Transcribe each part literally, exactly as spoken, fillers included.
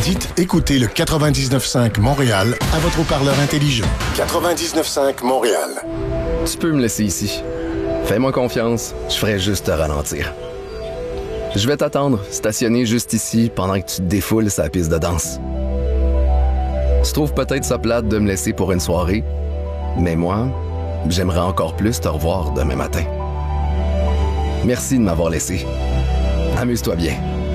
Dites « Écoutez le quatre-vingt-dix-neuf cinq Montréal » à votre haut-parleur intelligent. quatre-vingt-dix-neuf cinq Montréal. Tu peux me laisser ici. Fais-moi confiance, je ferai juste te ralentir. Je vais t'attendre, stationné juste ici, pendant que tu te défoules sa piste de danse. Tu trouves peut-être ça plate de me laisser pour une soirée, mais moi, j'aimerais encore plus te revoir demain matin. Merci de m'avoir laissé. Amuse-toi bien.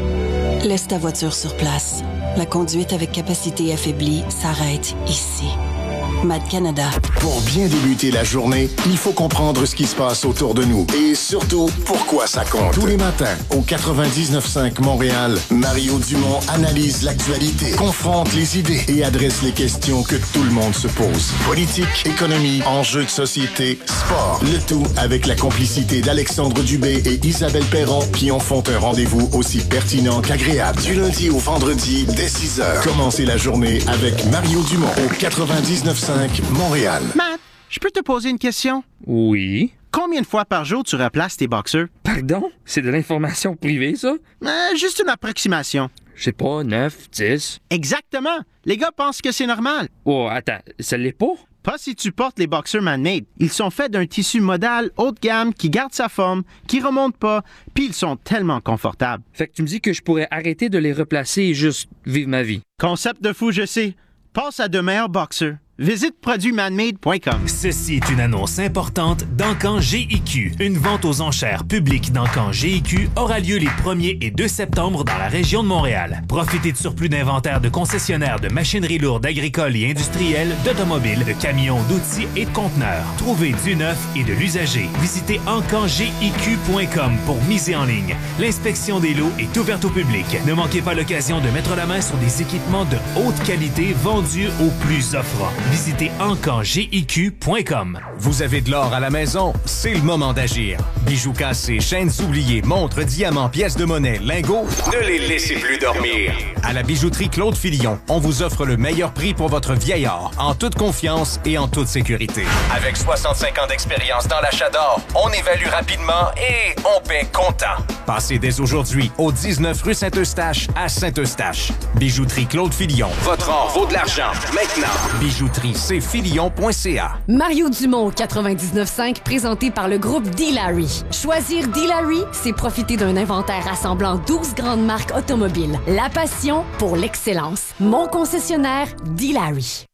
Laisse ta voiture sur place. La conduite avec capacité affaiblie s'arrête ici. Mad Canada. Pour bien débuter la journée, il faut comprendre ce qui se passe autour de nous et surtout, pourquoi ça compte. Tous les matins, au quatre-vingt-dix-neuf cinq Montréal, Mario Dumont analyse l'actualité, confronte les idées et adresse les questions que tout le monde se pose. Politique, économie, enjeux de société, sport. Le tout avec la complicité d'Alexandre Dubé et Isabelle Perron qui en font un rendez-vous aussi pertinent qu'agréable. Du lundi au vendredi, dès six heures. Commencez la journée avec Mario Dumont au quatre-vingt-dix-neuf cinq Montréal. Matt, je peux te poser une question? Oui. Combien de fois par jour tu replaces tes boxeurs? Pardon? C'est de l'information privée, ça? Euh, juste une approximation. Je sais pas, neuf, dix. Exactement. Les gars pensent que c'est normal. Oh, attends, ça l'est pas? Pas si tu portes les boxeurs man-made. Ils sont faits d'un tissu modal haut de gamme qui garde sa forme, qui remonte pas, puis ils sont tellement confortables. Fait que tu me dis que je pourrais arrêter de les replacer et juste vivre ma vie. Concept de fou, je sais. Passe à de meilleurs boxeurs. Visite produits manmade point com. Ceci est une annonce importante d'Encan G I Q. Une vente aux enchères publique d'Encan G I Q aura lieu les premier et deux septembre dans la région de Montréal. Profitez de surplus d'inventaire de concessionnaires de machinerie lourde agricole et industrielle, d'automobiles, de camions, d'outils et de conteneurs. Trouvez du neuf et de l'usager. Visitez encan g i q point com pour miser en ligne. L'inspection des lots est ouverte au public. Ne manquez pas l'occasion de mettre la main sur des équipements de haute qualité vendus au plus offrant. Visitez encan g i q point com. Vous avez de l'or à la maison? C'est le moment d'agir. Bijoux cassés, chaînes oubliées, montres, diamants, pièces de monnaie, lingots, ne les laissez plus dormir. À la bijouterie Claude Fillon, on vous offre le meilleur prix pour votre vieil or, en toute confiance et en toute sécurité. Avec soixante-cinq ans d'expérience dans l'achat d'or, on évalue rapidement et on paie comptant. Passez dès aujourd'hui au dix-neuf rue Saint-Eustache à Saint-Eustache. Bijouterie Claude Fillon. Votre or vaut de l'argent. Maintenant. Bijouterie c filion point c a. Mario Dumont quatre-vingt-dix-neuf cinq présenté par le groupe D-Larry. Choisir D-Larry, c'est profiter d'un inventaire rassemblant douze grandes marques automobiles. La passion pour l'excellence. Mon concessionnaire D-Larry.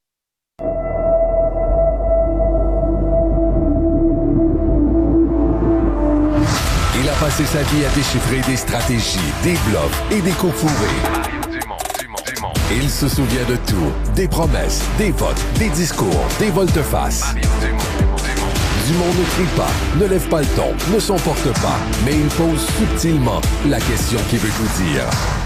Il a passé sa vie à déchiffrer des stratégies, des bluffs et des coups fourrés. Il se souvient de tout. Des promesses, des votes, des discours, des volte-face. Dumont ne crie pas, ne lève pas le ton, ne s'emporte pas, mais il pose subtilement la question qui veut tout dire.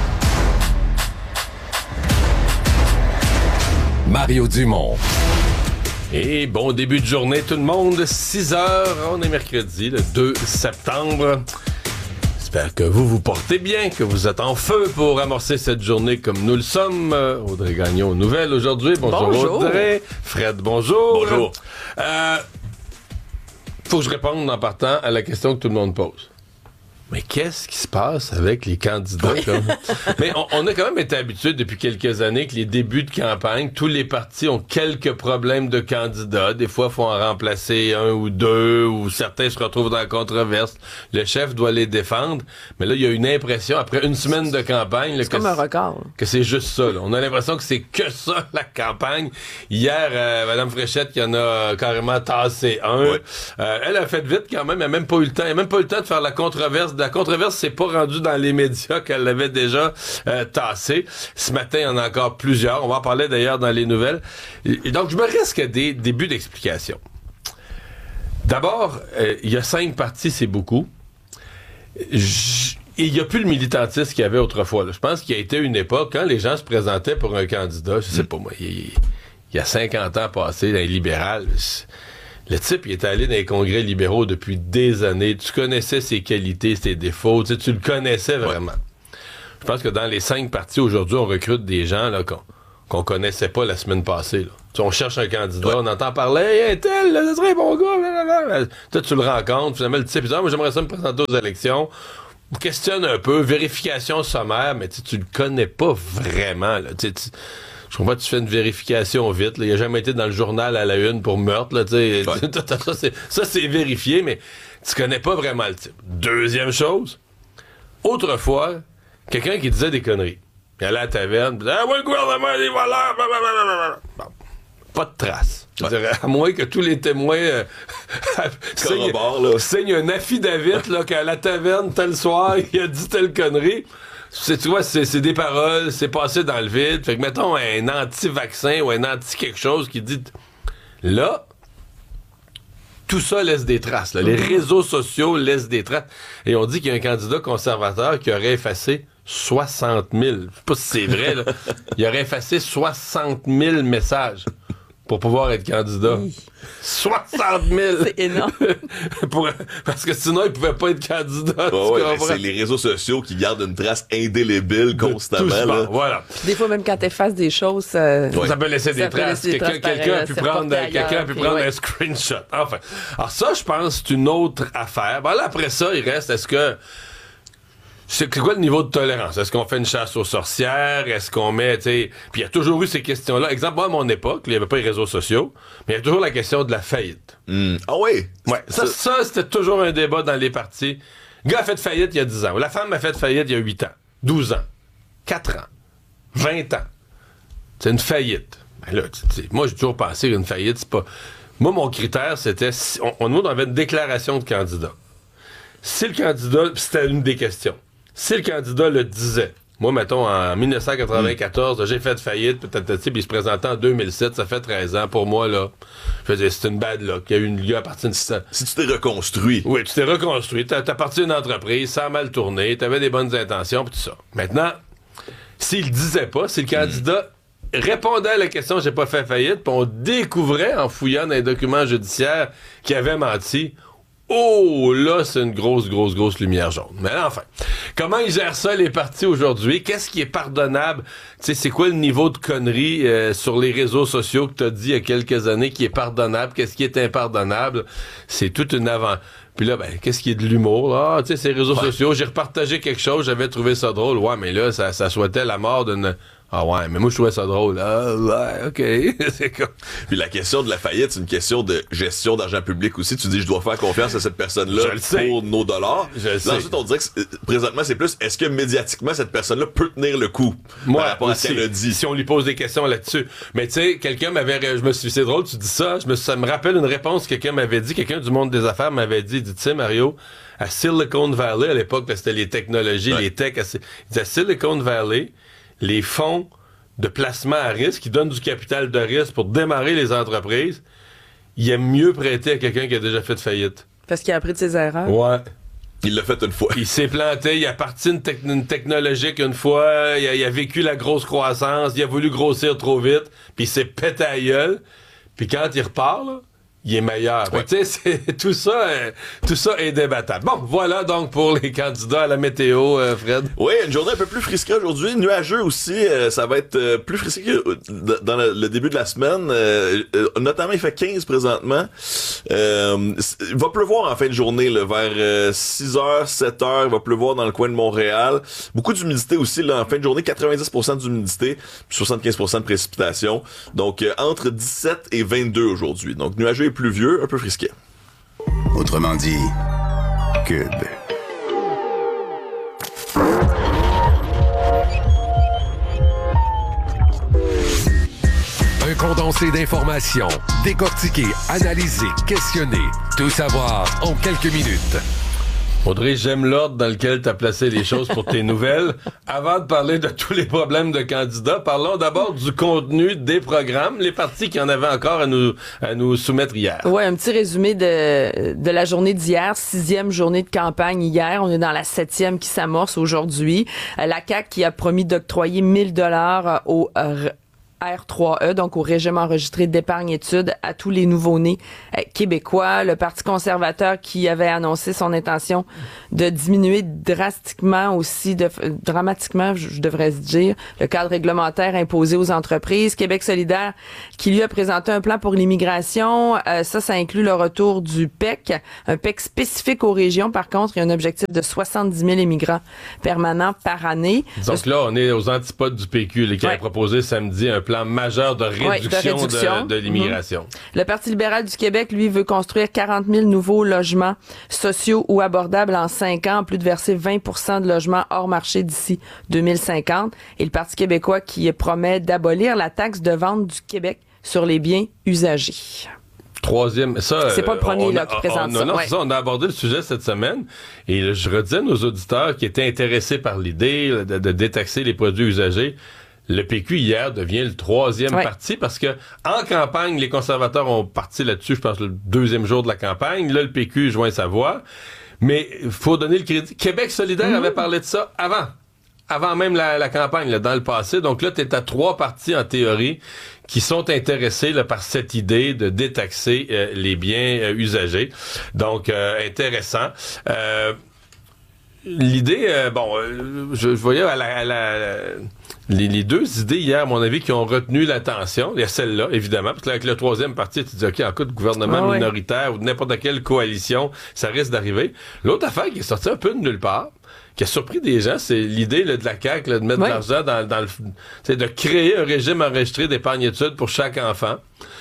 Mario Dumont. Et bon début de journée tout le monde, six heures, on est mercredi, le deux septembre. J'espère que vous vous portez bien, que vous êtes en feu pour amorcer cette journée comme nous le sommes. Euh, Audrey Gagnon aux nouvelles aujourd'hui. Bonjour, bonjour Audrey. Fred, bonjour. Bonjour. Euh, faut que je réponde en partant à la question que tout le monde pose. Mais qu'est-ce qui se passe avec les candidats? Comme... Mais on, on a quand même été habitués depuis quelques années que les débuts de campagne, tous les partis ont quelques problèmes de candidats. Des fois, il faut en remplacer un ou deux, ou certains se retrouvent dans la controverse. Le chef doit les défendre. Mais là, il y a une impression, après une semaine de campagne... Là, c'est comme c'est, un record. Que c'est juste ça. Là. On a l'impression que c'est que ça, la campagne. Hier, euh, Mme Fréchette qui en a euh, carrément tassé un. Oui. Euh, elle a fait vite quand même. Elle n'a même pas eu le temps. Elle n'a même pas eu le temps de faire la controverse. La controverse s'est pas rendue dans les médias qu'elle l'avait déjà euh, tassé. Ce matin, il y en a encore plusieurs. On va en parler d'ailleurs dans les nouvelles. Et donc, je me risque à des débuts d'explication. D'abord, euh, il y a cinq partis, c'est beaucoup. J- Et il n'y a plus le militantisme qu'il y avait autrefois. Là. Je pense qu'il y a été une époque, quand les gens se présentaient pour un candidat, je sais pas moi, il, il y a cinquante ans passés, dans les libérales, le type, il est allé dans les congrès libéraux depuis des années. Tu connaissais ses qualités, ses défauts. Tu sais, tu le connaissais vraiment. Ouais. Je pense que dans les cinq partis, aujourd'hui, on recrute des gens là, qu'on, qu'on connaissait pas la semaine passée. Là. Tu sais, on cherche un candidat, ouais. On entend parler « Hey, tel, ce serait un bon gars! » Toi, tu le rencontres. Finalement, le type, il dit ah, « Moi, j'aimerais ça me présenter aux élections. » questionne un peu, vérification sommaire, mais tu le connais pas vraiment. Là. Tu, je comprends que tu fais une vérification vite. Là. Il a jamais été dans le journal à la une pour meurtre. Là, ouais. ça, c'est, ça, c'est vérifié, mais tu connais pas vraiment le type. Deuxième chose, autrefois, quelqu'un qui disait des conneries. Il allait à la taverne, il disait « Ah ouais, le gouvernement des voleurs! » Bon, pas de traces. Ouais. Je dirais, à moins que tous les témoins euh, signent, signent un affidavit là, qu'à la taverne, tel soir, il a dit telle connerie. C'est, tu vois, c'est, c'est des paroles, c'est passé dans le vide. Fait que, mettons, un anti-vaccin ou un anti-quelque chose qui dit... Là, tout ça laisse des traces. Là. Les réseaux sociaux laissent des traces. Et on dit qu'il y a un candidat conservateur qui aurait effacé soixante mille. Je sais pas si c'est vrai, là. Il aurait effacé soixante mille messages pour pouvoir être candidat. Oui. soixante mille! C'est énorme. Pour, parce que sinon, il pouvait pas être candidat. Ouais, ouais, c'est les réseaux sociaux qui gardent une trace indélébile constamment. Là. Voilà. Des fois, même quand tu effaces des choses... Euh, ouais. Ça peut laisser des traces. Laisser quelqu'un, des traces quelqu'un, a pu prendre, quelqu'un a pu prendre ouais. un screenshot. Enfin. Alors ça, je pense, c'est une autre affaire. Ben là, après ça, il reste, est-ce que... C'est quoi le niveau de tolérance? Est-ce qu'on fait une chasse aux sorcières? Est-ce qu'on met, tu sais... Puis il y a toujours eu ces questions-là. Exemple, moi, à mon époque, il n'y avait pas les réseaux sociaux, mais il y a toujours la question de la faillite. Mm. Ah oui? Ouais. Ça, ça, c'était toujours un débat dans les partis. Le gars a fait faillite il y a dix ans. Ou la femme a fait faillite il y a huit ans. douze ans. quatre ans. vingt ans. C'est une faillite. Ben là, t'sais, moi, j'ai toujours pensé qu'une faillite, c'est pas... Moi, mon critère, c'était... Si on, on, on avait une déclaration de candidat. Si le candidat... C'était une des questions. Si le candidat le disait, moi, mettons, en dix-neuf cent quatre-vingt-quatorze, mmh. j'ai fait faillite, peut-être, puis il se présentait en deux mille sept, ça fait treize ans. Pour moi, là, je faisais, c'est une bad luck. Il y a eu une lieu à partir de... Si tu t'es reconstruit. Oui, tu t'es reconstruit. T'as, t'as parti d'une entreprise, ça a mal tourné, t'avais des bonnes intentions, puis tout ça. Maintenant, s'il le disait pas, si le candidat mmh. répondait à la question « j'ai pas fait faillite », puis on découvrait, en fouillant dans les documents judiciaires, qu'il avait menti... Oh, là, c'est une grosse, grosse, grosse lumière jaune. Mais enfin, comment ils gèrent ça, les partis, aujourd'hui? Qu'est-ce qui est pardonnable? Tu sais, c'est quoi le niveau de conneries euh, sur les réseaux sociaux que t'as dit il y a quelques années qui est pardonnable? Qu'est-ce qui est impardonnable? C'est toute une avant... Puis là, ben, qu'est-ce qui est de l'humour? Ah, tu sais, ces réseaux ouais. sociaux, j'ai repartagé quelque chose, j'avais trouvé ça drôle. Ouais, mais là, ça, ça souhaitait la mort d'une... Ah ouais, mais moi, je trouvais ça drôle. Ah ouais, OK. C'est comme... Puis la question de la faillite, c'est une question de gestion d'argent public aussi. Tu dis, je dois faire confiance à cette personne-là pour nos dollars. Je le sais. Là, ensuite, on dirait que présentement, c'est plus, est-ce que médiatiquement, cette personne-là peut tenir le coup moi, par rapport aussi, à ce qu'elle a dit? Si on lui pose des questions là-dessus. Mais tu sais, quelqu'un m'avait... Je me suis... C'est drôle, tu dis ça. Je me... Ça me rappelle une réponse que quelqu'un m'avait dit. Quelqu'un du monde des affaires m'avait dit, dit, tu sais, Mario, à Silicon Valley, à l'époque, c'était les technologies, ouais. les techs. À... Il disait, à Silicon Valley, les fonds de placement à risque, qui donne du capital de risque pour démarrer les entreprises, il aime mieux prêter à quelqu'un qui a déjà fait faillite. Parce qu'il a appris de ses erreurs. Ouais. Il l'a fait une fois. Il s'est planté, il a parti une, tec- une technologique une fois, il a, il a vécu la grosse croissance, il a voulu grossir trop vite, puis il s'est pété à la gueule, puis quand il repart, là, il est meilleur. Ouais. Tu sais, c'est tout ça, euh, tout ça est débattable. Bon, voilà donc pour les candidats à la météo, euh, Fred. Oui, une journée un peu plus frisquée aujourd'hui, nuageux aussi. Euh, ça va être euh, plus frisqué que dans le, le début de la semaine. Euh, euh, notamment, il fait quinze présentement. Euh, il va pleuvoir en fin de journée, là, vers euh, six heures, sept heures. Il va pleuvoir dans le coin de Montréal. Beaucoup d'humidité aussi là, en fin de journée, quatre-vingt-dix pour cent d'humidité, soixante-quinze pour cent de précipitation. Donc euh, entre dix-sept et vingt-deux aujourd'hui. Donc nuageux et pluvieux, un peu frisquet. Autrement dit, Cube. Un condensé d'informations, décortiqué, analysé, questionné. Tout savoir en quelques minutes. Audrey, j'aime l'ordre dans lequel tu as placé les choses pour tes nouvelles. Avant de parler de tous les problèmes de candidats, parlons d'abord du contenu des programmes, les partis qui en avaient encore à nous, à nous soumettre hier. Oui, un petit résumé de, de la journée d'hier, sixième journée de campagne hier. On est dans la septième qui s'amorce aujourd'hui. La C A Q qui a promis d'octroyer mille dollars aux... Euh, R trois E, donc au régime enregistré d'épargne-études à tous les nouveau-nés euh, québécois. Le Parti conservateur qui avait annoncé son intention de diminuer drastiquement aussi, de, dramatiquement, je, je devrais dire, le cadre réglementaire imposé aux entreprises. Québec solidaire qui lui a présenté un plan pour l'immigration. Euh, ça, ça inclut le retour du P E C, un P E C spécifique aux régions. Par contre, il y a un objectif de soixante-dix mille immigrants permanents par année. Donc là, on est aux antipodes du P Q, là, qui ouais. a proposé samedi un plan majeur de réduction, ouais, de, réduction. de, de l'immigration. Mmh. Le Parti libéral du Québec, lui, veut construire quarante mille nouveaux logements sociaux ou abordables en cinq ans, en plus de verser vingt pour cent de logements hors marché d'ici deux mille cinquante. Et le Parti québécois qui promet d'abolir la taxe de vente du Québec sur les biens usagés. Troisième, ça. C'est pas le premier on, là, qui présente on, ça. Non, non, ouais. c'est ça. On a abordé le sujet cette semaine et là, je redis à nos auditeurs qui étaient intéressés par l'idée là, de, de détaxer les produits usagés. Le P Q, hier, devient le troisième ouais. parti parce que en campagne, les conservateurs ont parti là-dessus, je pense, le deuxième jour de la campagne. Là, le P Q joint sa voix. Mais il faut donner le crédit. Québec solidaire mmh. avait parlé de ça avant. Avant même la, la campagne, là, dans le passé. Donc là, tu es à trois partis, en théorie, qui sont intéressés là, par cette idée de détaxer euh, les biens euh, usagés. Donc, euh, intéressant. Euh, l'idée, euh, bon, euh, je, je voyais à la... À la Les, les deux idées hier, à mon avis, qui ont retenu l'attention, il y a celle-là, évidemment, parce que là, avec le troisième parti, tu te dis, OK, en cas de gouvernement ah, minoritaire ouais. ou de n'importe quelle coalition, ça risque d'arriver. L'autre affaire qui est sortie un peu de nulle part, qui a surpris des gens, c'est l'idée là, de la C A Q là, de mettre ouais. de l'argent dans, dans le... c'est de créer un régime enregistré d'épargne-études pour chaque enfant.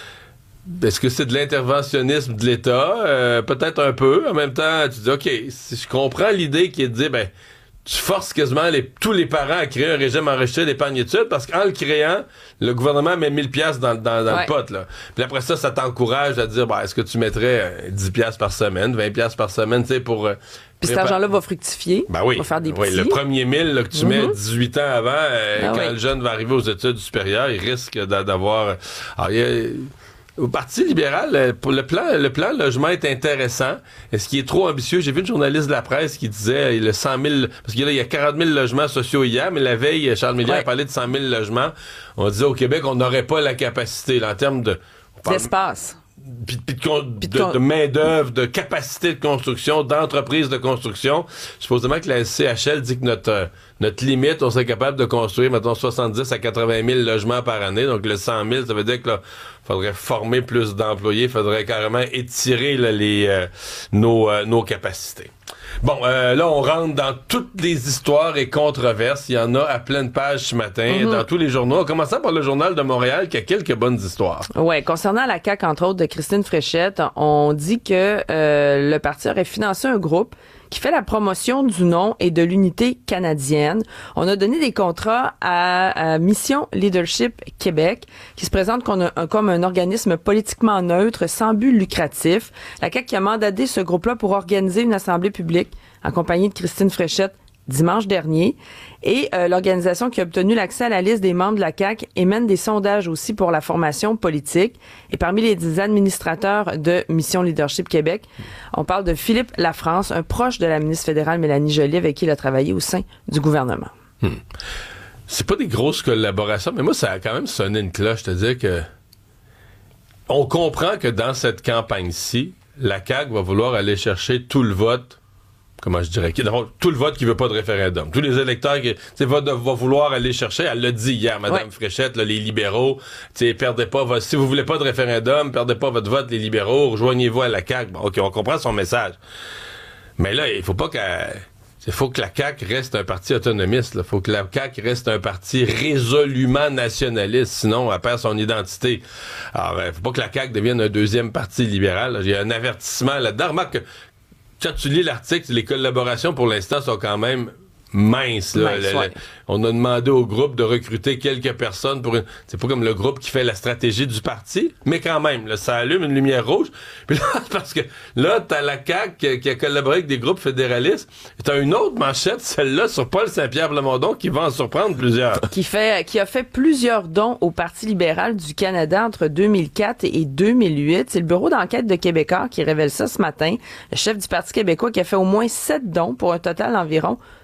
Est-ce que c'est de l'interventionnisme de l'État? Euh, peut-être un peu. En même temps, tu dis, OK, si je comprends l'idée qui est de dire, ben, tu forces quasiment les, tous les parents à créer un régime enregistré d'épargne-études parce qu'en le créant, le gouvernement met mille piastres dans, dans, dans ouais. le pot. Là. Puis après ça, ça t'encourage à dire, ben, est-ce que tu mettrais euh, dix piastres par semaine, vingt piastres par semaine, tu sais, pour... Euh, Puis cet argent-là va fructifier, ben oui, va faire des oui, petits. Le premier mille là, que tu mm-hmm. mets dix-huit ans avant, euh, ah quand oui. le jeune va arriver aux études supérieures, il risque d'avoir... Alors, il y a... Au Parti libéral, pour le plan, le plan logement est intéressant. Est-ce qu'il est trop ambitieux? J'ai vu une journaliste de la presse qui disait le cent mille, parce qu'il y a quarante mille logements sociaux hier, mais la veille, Charles Milliard ouais. a parlé de cent mille logements. On disait au Québec, on n'aurait pas la capacité, là, en termes de... d'espace. Puis, puis de, de, de, de main-d'œuvre, de capacité de construction, d'entreprise de construction. Supposément que la S C H L dit que notre, notre limite, on serait capable de construire, mettons, soixante-dix à quatre-vingt mille logements par année. Donc, le cent mille, ça veut dire que là, faudrait former plus d'employés, faudrait carrément étirer là, les, euh, nos, euh, nos capacités. Bon, euh, là, on rentre dans toutes les histoires et controverses. Il y en a à pleine page ce matin, mm-hmm. dans tous les journaux. En commençant par le Journal de Montréal, qui a quelques bonnes histoires. Oui, concernant la C A Q, entre autres, de Christine Fréchette, on dit que euh, le parti aurait financé un groupe qui fait la promotion du nom et de l'unité canadienne. On a donné des contrats à, à Mission Leadership Québec, qui se présente comme un, comme un organisme politiquement neutre, sans but lucratif. La C A Q qui a mandaté ce groupe-là pour organiser une assemblée publique en compagnie de Christine Fréchette dimanche dernier. Et euh, l'organisation qui a obtenu l'accès à la liste des membres de la C A Q émène des sondages aussi pour la formation politique. Et parmi les administrateurs de Mission Leadership Québec, on parle de Philippe Lafrance, un proche de la ministre fédérale Mélanie Joly, avec qui il a travaillé au sein du gouvernement. Hmm. C'est pas des grosses collaborations, mais moi, ça a quand même sonné une cloche. C'est-à-dire que on comprend que dans cette campagne-ci, la C A Q va vouloir aller chercher tout le vote. Comment je dirais? Tout le vote qui veut pas de référendum. Tous les électeurs qui va, va vouloir aller chercher, elle l'a dit hier, Mme ouais. Fréchette, là, les libéraux, perdez pas votre, si vous voulez pas de référendum, perdez pas votre vote, les libéraux, rejoignez-vous à la C A Q. Bon, OK, on comprend son message. Mais là, il faut pas qu'elle... Il faut que la C A Q reste un parti autonomiste. Il faut que la C A Q reste un parti résolument nationaliste, sinon elle perd son identité. Alors, il faut pas que la C A Q devienne un deuxième parti libéral. Il y a un avertissement là-dedans. Remarque que quand tu lis l'article, les collaborations pour l'instant sont quand même minces. Là. Mince, le, ouais. le, on a demandé au groupe de recruter quelques personnes pour une... C'est pas comme le groupe qui fait la stratégie du parti, mais quand même, là, ça allume une lumière rouge. Puis là, parce que là, t'as la C A Q qui, qui a collaboré avec des groupes fédéralistes. Et t'as une autre manchette, celle-là, sur Paul Saint-Pierre Plamondon, qui va en surprendre plusieurs. Qui fait, qui a fait plusieurs dons au Parti libéral du Canada entre deux mille quatre et deux mille huit. C'est le bureau d'enquête de Québécois qui révèle ça ce matin. Le chef du Parti québécois qui a fait au moins sept dons pour un total d'environ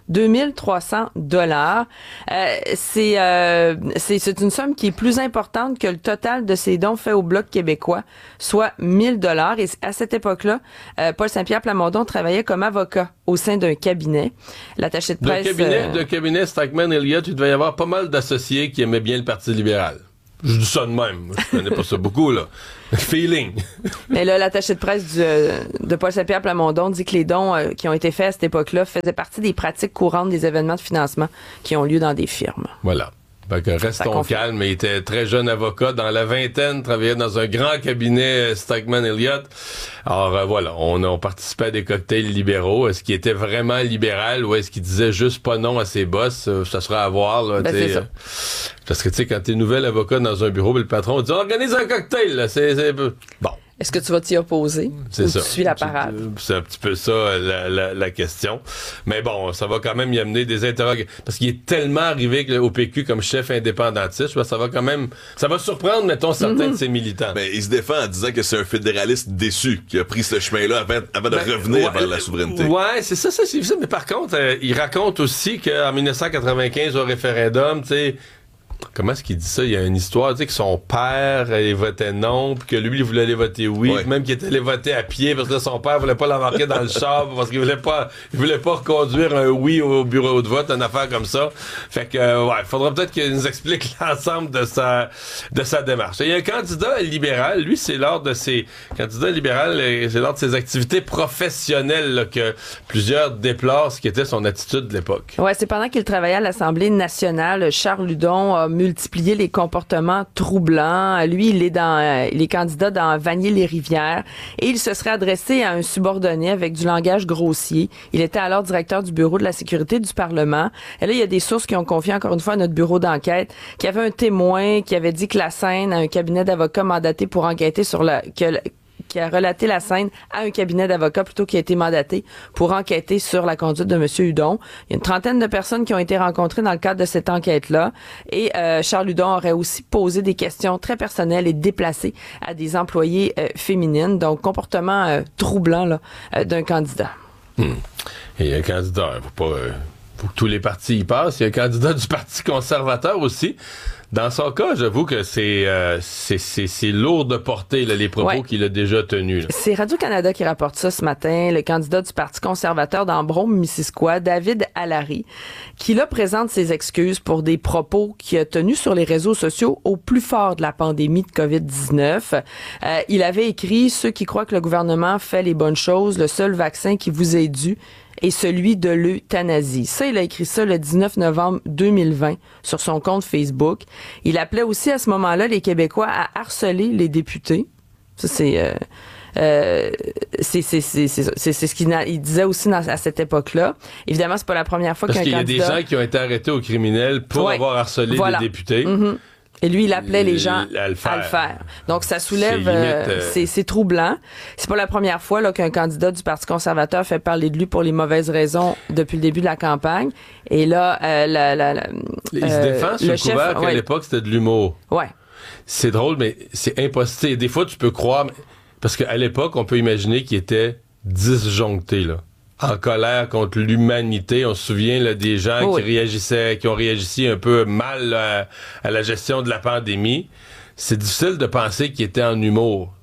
deux mille trois cents dollars. Euh, c'est, euh, c'est, c'est une somme qui est plus importante que le total de ses dons faits au Bloc québécois, soit mille dollars. Et à cette époque-là, euh, Paul Saint-Pierre Plamondon travaillait comme avocat au sein d'un cabinet. L'attaché de presse... De cabinet, euh, de cabinet Stikeman Elliott, il devait y avoir pas mal d'associés qui aimaient bien le Parti libéral. Je dis ça de même. Je connais pas ça beaucoup, là. Feeling. Mais là, l'attaché de presse du, euh, de Paul Saint-Pierre Plamondon dit que les dons euh, qui ont été faits à cette époque-là faisaient partie des pratiques courantes des événements de financement qui ont lieu dans des firmes. Voilà. Fait que restons calmes. Il était très jeune avocat, dans la vingtaine, travaillait dans un grand cabinet Stikeman Elliott. Alors euh, voilà, on, on participait à des cocktails libéraux. Est-ce qu'il était vraiment libéral ou est-ce qu'il disait juste pas non à ses boss? Euh, ça sera à voir. Là, ben, c'est ça. Euh, parce que tu sais, quand t'es nouvel avocat dans un bureau, le patron dit « Organise un cocktail! » là, c'est, c'est... Bon. Est-ce que tu vas t'y opposer C'est ou ça. tu suis la parade? C'est un petit peu ça la, la, la question. Mais bon, ça va quand même y amener des interrogations. Parce qu'il est tellement arrivé au P Q comme chef indépendantiste, ça va quand même... Ça va surprendre, mettons, certains mm-hmm. de ses militants. Mais il se défend en disant que c'est un fédéraliste déçu qui a pris ce chemin-là avant, avant de ben, revenir ouais, vers la souveraineté. Ouais, c'est ça, ça c'est ça. Mais par contre, euh, il raconte aussi qu'en dix-neuf cent quatre-vingt-quinze, au référendum, tu sais... Comment est-ce qu'il dit ça? Il y a une histoire, tu sais, que son père il votait non, puis que lui, il voulait aller voter oui, ouais. même qu'il était allé voter à pied parce que son père voulait pas l'embarquer dans le char parce qu'il voulait pas, il voulait pas reconduire un oui au bureau de vote, une affaire comme ça. Fait que, euh, ouais, faudra peut-être qu'il nous explique l'ensemble de sa, de sa démarche. Il y a un candidat libéral, lui, c'est lors de ses, candidat libéral, c'est lors de ses activités professionnelles là, que plusieurs déplorent ce qui était son attitude de l'époque. Ouais, c'est pendant qu'il travaillait à l'Assemblée nationale, Charles Ludon a multiplier les comportements troublants. Lui, il est dans, euh, il est candidat dans Vanier-les-Rivières et il se serait adressé à un subordonné avec du langage grossier. Il était alors directeur du bureau de la sécurité du Parlement. Et là, il y a des sources qui ont confié encore une fois à notre bureau d'enquête qu'il y avait un témoin qui avait dit que la scène, un cabinet d'avocats mandaté pour enquêter sur la, que, qui a relaté la scène à un cabinet d'avocats plutôt qui a été mandaté pour enquêter sur la conduite de M. Hudon. Il y a une trentaine de personnes qui ont été rencontrées dans le cadre de cette enquête-là. Et euh, Charles Hudon aurait aussi posé des questions très personnelles et déplacées à des employés euh, féminines. Donc, comportement euh, troublant là, euh, d'un candidat. Hum. Et un candidat, il faut pas... Euh, faut que tous les partis y passent. Il y a un candidat du Parti conservateur aussi. Dans son cas, j'avoue que c'est, euh, c'est, c'est, c'est lourd de porter là, les propos ouais. qu'il a déjà tenus. Là. C'est Radio-Canada qui rapporte ça ce matin. Le candidat du Parti conservateur d'Ambron-Missisquoi, David Allary, qui là présente ses excuses pour des propos qu'il a tenus sur les réseaux sociaux au plus fort de la pandémie de covid dix-neuf. Euh, il avait écrit « Ceux qui croient que le gouvernement fait les bonnes choses, le seul vaccin qui vous est dû, et celui de l'euthanasie. » Ça, il a écrit ça le dix-neuf novembre deux mille vingt sur son compte Facebook. Il appelait aussi à ce moment-là les Québécois à harceler les députés. Ça, c'est... Euh, euh, c'est, c'est, c'est, c'est, c'est, c'est ce qu'il il disait aussi dans, à cette époque-là. Évidemment, c'est pas la première fois Parce qu'un qu'il y candidat... a des gens qui ont été arrêtés au criminel pour ouais, avoir harcelé voilà. des députés. Mm-hmm. Et lui, il appelait les gens à le faire. À le faire. Donc, ça soulève... C'est, limite, euh, c'est, c'est troublant. C'est pas la première fois là, qu'un candidat du Parti conservateur fait parler de lui pour les mauvaises raisons depuis le début de la campagne. Et là, euh, la, la, la, il se euh, défend sous le chef, couvert qu'à ouais. l'époque, c'était de l'humour. Ouais. C'est drôle, mais c'est impossible. Des fois, tu peux croire... Parce qu'à l'époque, on peut imaginer qu'il était disjoncté, là. En colère contre l'humanité. On se souvient là, des gens oh oui. qui réagissaient, qui ont réagi un peu mal là, à la gestion de la pandémie. C'est difficile de penser qu'il était en humour.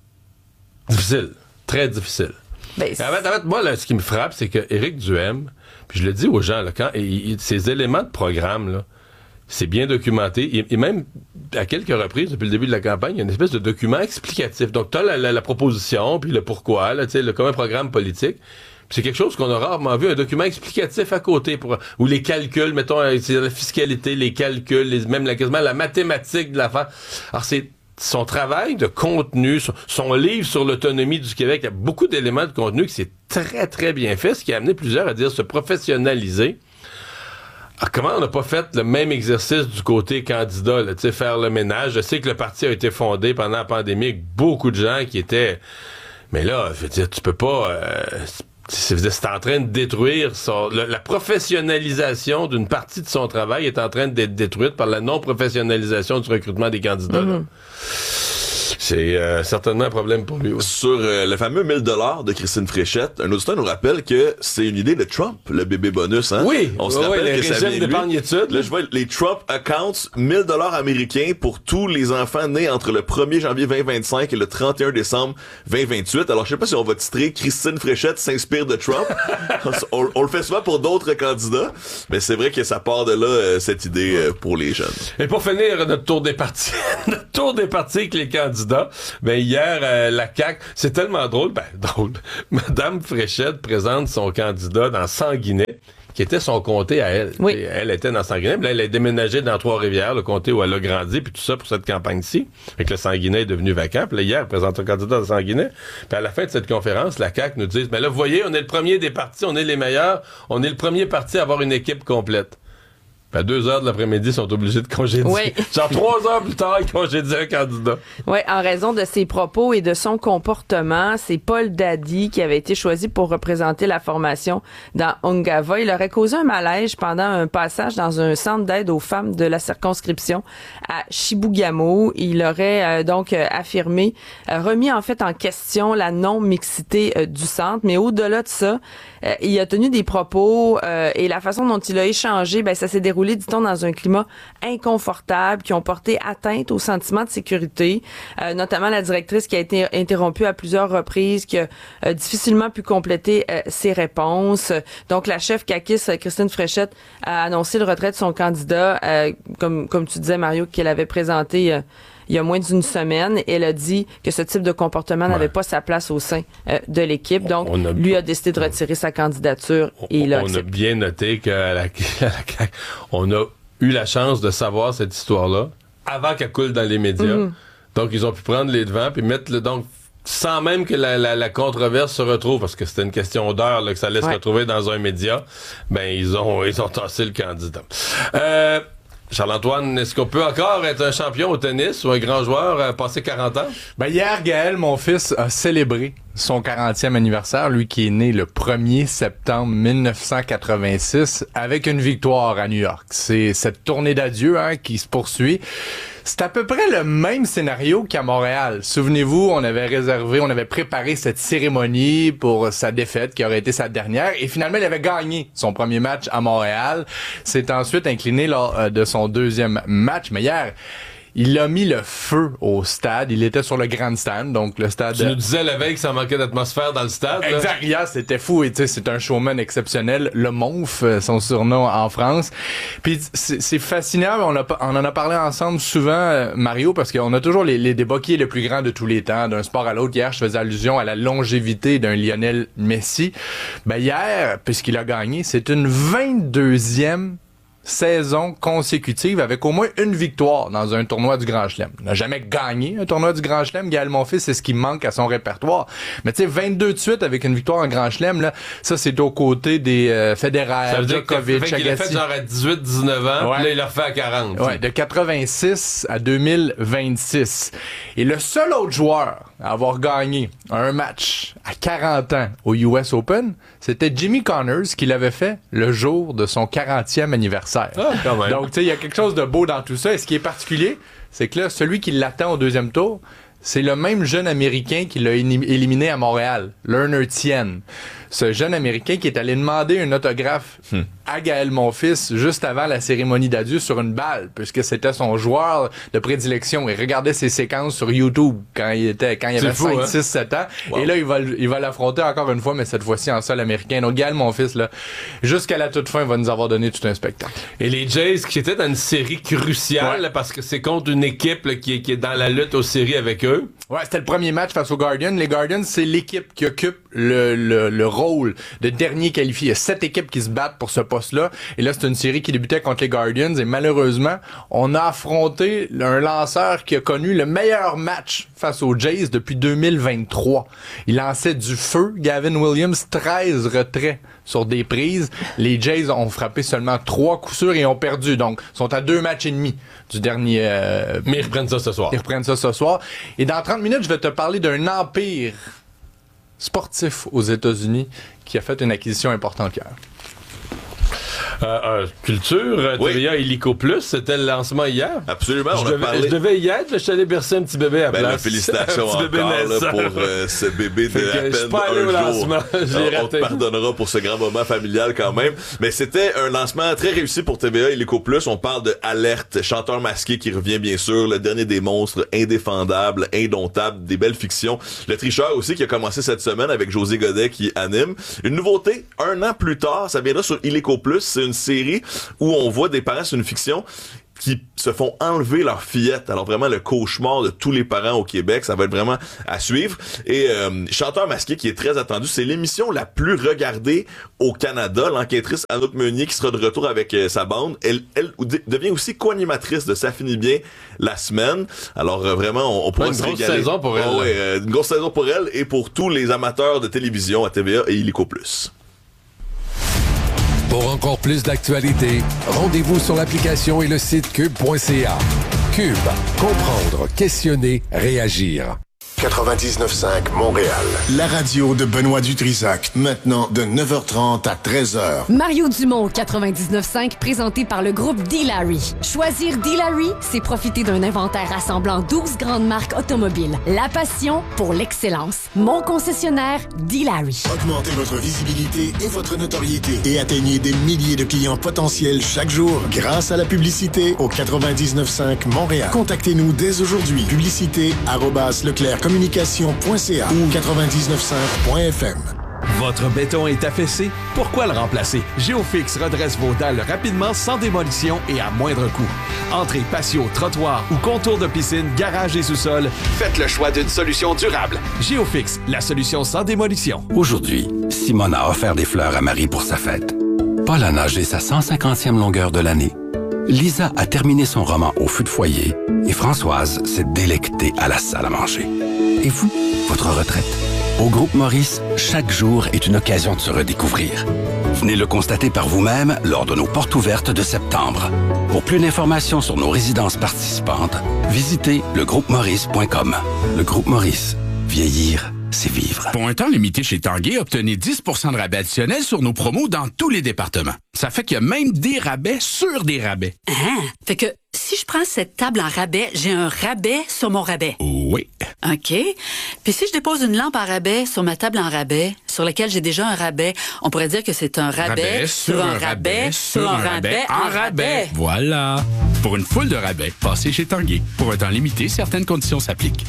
Difficile. Très difficile. Ben, en, fait, en fait, moi, là, ce qui me frappe, c'est que Éric Duhaime, puis je le dis aux gens, là, quand il, il, ces éléments de programme, là, c'est bien documenté. Et, et même, à quelques reprises, depuis le début de la campagne, il y a une espèce de document explicatif. Donc, tu as la, la, la proposition, puis le pourquoi, là, le, comme un programme politique. C'est quelque chose qu'on a rarement vu, un document explicatif à côté, pour, où les calculs, mettons, c'est la fiscalité, les calculs, les, même la, quasiment la mathématique de l'affaire. Alors, c'est son travail de contenu, son, son livre sur l'autonomie du Québec, il y a beaucoup d'éléments de contenu qui c'est très, très bien fait, ce qui a amené plusieurs à dire se professionnaliser. Alors, comment on n'a pas fait le même exercice du côté candidat, là, tu sais, faire le ménage? Je sais que le parti a été fondé pendant la pandémie avec beaucoup de gens qui étaient... Mais là, je veux dire, tu peux pas... Euh, C'est, c'est en train de détruire son, la, la professionnalisation d'une partie de son travail est en train d'être détruite par la non-professionnalisation du recrutement des candidats. Mm-hmm. c'est euh, certainement un problème pour lui. Ouais. Sur euh, le fameux mille dollars de Christine Fréchette, un auditeur nous rappelle que c'est une idée de Trump, le bébé bonus. Hein? Oui, on se ouais, rappelle ouais, que ça vient de lui. Là, je vois les Trump accounts, mille dollars américains pour tous les enfants nés entre le premier janvier vingt vingt-cinq et le trente et un décembre vingt vingt-huit. Alors, je sais pas si on va titrer Christine Fréchette s'inspire de Trump. on, on le fait souvent pour d'autres candidats, mais c'est vrai que ça part de là, euh, cette idée euh, pour les jeunes. Et pour finir notre tour des partis, notre tour des partis avec les candidats, ben hier, euh, la C A Q, c'est tellement drôle, ben drôle, Madame Fréchette présente son candidat dans Sanguinet, qui était son comté à elle. Oui. Et elle était dans Sanguinet, puis là, elle a déménagé dans Trois-Rivières, le comté où elle a grandi, puis tout ça pour cette campagne-ci. Fait que le Sanguinet est devenu vacant, puis là, hier, elle présente un candidat dans Sanguinet. Puis à la fin de cette conférence, la C A Q nous dit, ben là, vous voyez, on est le premier des partis, on est les meilleurs, on est le premier parti à avoir une équipe complète. À deux heures de l'après-midi, ils sont obligés de congédier. Oui. Genre trois heures plus tard, ils congédient un candidat. Oui, en raison de ses propos et de son comportement, c'est Paul Dady qui avait été choisi pour représenter la formation dans Ungava. Il aurait causé un malaise pendant un passage dans un centre d'aide aux femmes de la circonscription à Chibougamau. Il aurait euh, donc euh, affirmé, euh, remis en fait en question la non-mixité euh, du centre. Mais au-delà de ça, euh, il a tenu des propos euh, et la façon dont il a échangé, ben ça s'est déroulé, dit-on, dans un climat inconfortable qui ont porté atteinte au sentiment de sécurité, euh, notamment la directrice qui a été interrompue à plusieurs reprises, qui a euh, difficilement pu compléter euh, ses réponses. Donc, la chef caquiste, Christine Fréchette, a annoncé le retrait de son candidat, euh, comme, comme tu disais, Mario, qu'elle avait présenté euh, il y a moins d'une semaine. Elle a dit que ce type de comportement ouais. n'avait pas sa place au sein euh, de l'équipe. Donc, a, lui a décidé de retirer sa candidature et il a On accepté. a bien noté qu'à la, à la, on a eu la chance de savoir cette histoire-là avant qu'elle coule dans les médias. Mm-hmm. Donc, ils ont pu prendre les devants puis mettre le... Donc, sans même que la, la, la controverse se retrouve, parce que c'était une question d'heure là, que ça allait ouais. se retrouver dans un média, ben, ils ont, ils ont tassé le candidat. Euh... Charles-Antoine, est-ce qu'on peut encore être un champion au tennis ou un grand joueur à passer quarante ans? Ben hier, Gaël, mon fils, a célébré son quarantième anniversaire, lui qui est né le premier septembre mille neuf cent quatre-vingt-six, avec une victoire à New York. C'est cette tournée d'adieu hein, qui se poursuit. C'est à peu près le même scénario qu'à Montréal. Souvenez-vous, on avait réservé, on avait préparé cette cérémonie pour sa défaite qui aurait été sa dernière et finalement, il avait gagné son premier match à Montréal. C'est ensuite incliné lors de son deuxième match. Mais hier, il a mis le feu au stade. Il était sur le grandstand, donc le stade... Tu nous disais la veille que ça manquait d'atmosphère dans le stade. Là. Exact. Hier, c'était fou. Et tu sais, c'est un showman exceptionnel. Le Monf, son surnom en France. Puis c'est, c'est fascinant. On, a, on en a parlé ensemble souvent, Mario, parce qu'on a toujours les, les débats qui est le plus grand de tous les temps, d'un sport à l'autre. Hier, je faisais allusion à la longévité d'un Lionel Messi. Ben hier, puisqu'il a gagné, c'est une vingt-deuxième saison consécutive avec au moins une victoire dans un tournoi du Grand Chelem. Il n'a jamais gagné un tournoi du Grand Chelem. Gaël Monfils, c'est ce qui manque à son répertoire. Mais tu sais, vingt-deux de suite avec une victoire en Grand Chelem, là, ça, c'est aux côtés des euh, Federer, Djokovic, Agassi. Il a fait genre à dix-huit dix-neuf ans, ouais. Puis là, il l'a refait à quarante. Ouais, de quatre-vingt-six à deux mille vingt-six. Et le seul autre joueur à avoir gagné un match à quarante ans au U S Open, c'était Jimmy Connors qui l'avait fait le jour de son quarantième anniversaire. Ah, quand même. Donc, tu sais, il y a quelque chose de beau dans tout ça. Et ce qui est particulier, c'est que là, celui qui l'attend au deuxième tour, c'est le même jeune Américain qui l'a éliminé à Montréal, Lerner Tien. Ce jeune Américain qui est allé demander un autographe hmm. à Gaël Monfils juste avant la cérémonie d'adieu sur une balle, puisque c'était son joueur de prédilection. Il regardait ses séquences sur YouTube quand il était quand il avait cinq, six, sept ans. Wow. Et là, il va, il va l'affronter encore une fois, mais cette fois-ci en sol américain. Donc Gaël Monfils, là, jusqu'à la toute fin, va nous avoir donné tout un spectacle. Et les Jays qui étaient dans une série cruciale, ouais. là, parce que c'est contre une équipe là, qui, qui est dans la lutte aux séries avec eux. Ouais, c'était le premier match face aux Guardians. Les Guardians, c'est l'équipe qui occupe le, le, le rôle de dernier qualifié. Il y a sept équipes qui se battent pour ce poste-là. Et là, c'est une série qui débutait contre les Guardians. Et malheureusement, on a affronté un lanceur qui a connu le meilleur match face aux Jays depuis deux mille vingt-trois. Il lançait du feu. Gavin Williams, treize retraits sur des prises. Les Jays ont frappé seulement trois coups sûrs et ont perdu. Donc, sont à deux matchs et demi du dernier... Euh, Mais ils reprennent ça ce soir. Ils reprennent ça ce soir. Et dans trente minutes, je vais te parler d'un empire sportif aux États-Unis qui a fait une acquisition importante hier. Euh, euh, culture, euh, Oui. T V A Illico Plus, c'était le lancement hier. Absolument, Je on a devais, parlé. je devais y être, mais je suis allé bercer un petit bébé à la Ben là, place. félicitations Un petit bébé encore là, naissant. pour euh, ce bébé de Fait que à je suis peine pas allé un au jour. lancement, je l'ai Alors, on raté. te pardonnera pour ce grand moment familial quand même. Mais c'était un lancement très réussi pour T V A Illico Plus. On parle de Alerte, chanteur masqué qui revient bien sûr, le dernier des monstres, indéfendable, indomptable, des belles fictions. Le tricheur aussi qui a commencé cette semaine avec José Godet qui anime. Une nouveauté, un an plus tard, ça viendra sur Illico Plus. C'est une série où on voit des parents, c'est une fiction, qui se font enlever leur fillette. Alors vraiment le cauchemar de tous les parents au Québec, ça va être vraiment à suivre. Et euh, chanteur masqué qui est très attendu, c'est l'émission la plus regardée au Canada. L'enquêtrice Anouk Meunier qui sera de retour avec euh, sa bande. Elle, elle devient aussi co-animatrice de Ça finit bien la semaine. Alors euh, vraiment, on, on pourra Une se grosse régaler. saison pour elle. Oh, ouais, euh, une grosse saison pour elle et pour tous les amateurs de télévision à T V A et Illico Plus. Pour encore plus d'actualités, rendez-vous sur l'application et le site cube point c a. Cube, comprendre, questionner, réagir. quatre-vingt-dix-neuf cinq Montréal. La radio de Benoît Dutrisac. Maintenant de neuf heures trente à treize heures. Mario Dumont, quatre-vingt-dix-neuf cinq, présenté par le groupe D-Larry. Choisir D-Larry, c'est profiter d'un inventaire rassemblant douze grandes marques automobiles. La passion pour l'excellence. Mon concessionnaire, D-Larry. Augmentez votre visibilité et votre notoriété et atteignez des milliers de clients potentiels chaque jour grâce à la publicité au quatre-vingt-dix-neuf cinq Montréal. Contactez-nous dès aujourd'hui. Publicité arobase leclerc communication point c a ou quatre-vingt-dix-neuf cinq point f m. Votre béton est affaissé? Pourquoi le remplacer? Géofix redresse vos dalles rapidement, sans démolition et à moindre coût. Entrée, patio, trottoir ou contour de piscine, garage et sous-sol, faites le choix d'une solution durable. Géofix, la solution sans démolition. Aujourd'hui, Simone a offert des fleurs à Marie pour sa fête. Paul a nagé sa cent cinquantième longueur de l'année. Lisa a terminé son roman au feu de foyer et Françoise s'est délectée à la salle à manger. Et vous, votre retraite? Au Groupe Maurice, chaque jour est une occasion de se redécouvrir. Venez le constater par vous-même lors de nos portes ouvertes de septembre. Pour plus d'informations sur nos résidences participantes, visitez le groupe maurice point com. Le Groupe Maurice, vieillir, c'est vivre. Pour un temps limité chez Tanguay, obtenez dix pour cent de rabais additionnel sur nos promos dans tous les départements. Ça fait qu'il y a même des rabais sur des rabais. Ah, fait que si je prends cette table en rabais, j'ai un rabais sur mon rabais. Oui. OK. Puis si je dépose une lampe en rabais sur ma table en rabais, sur laquelle j'ai déjà un rabais, on pourrait dire que c'est un rabais, Rabais sur un rabais, sur un rabais, en rabais. Voilà. Pour une foule de rabais, passez chez Tanguay. Pour un temps limité, certaines conditions s'appliquent.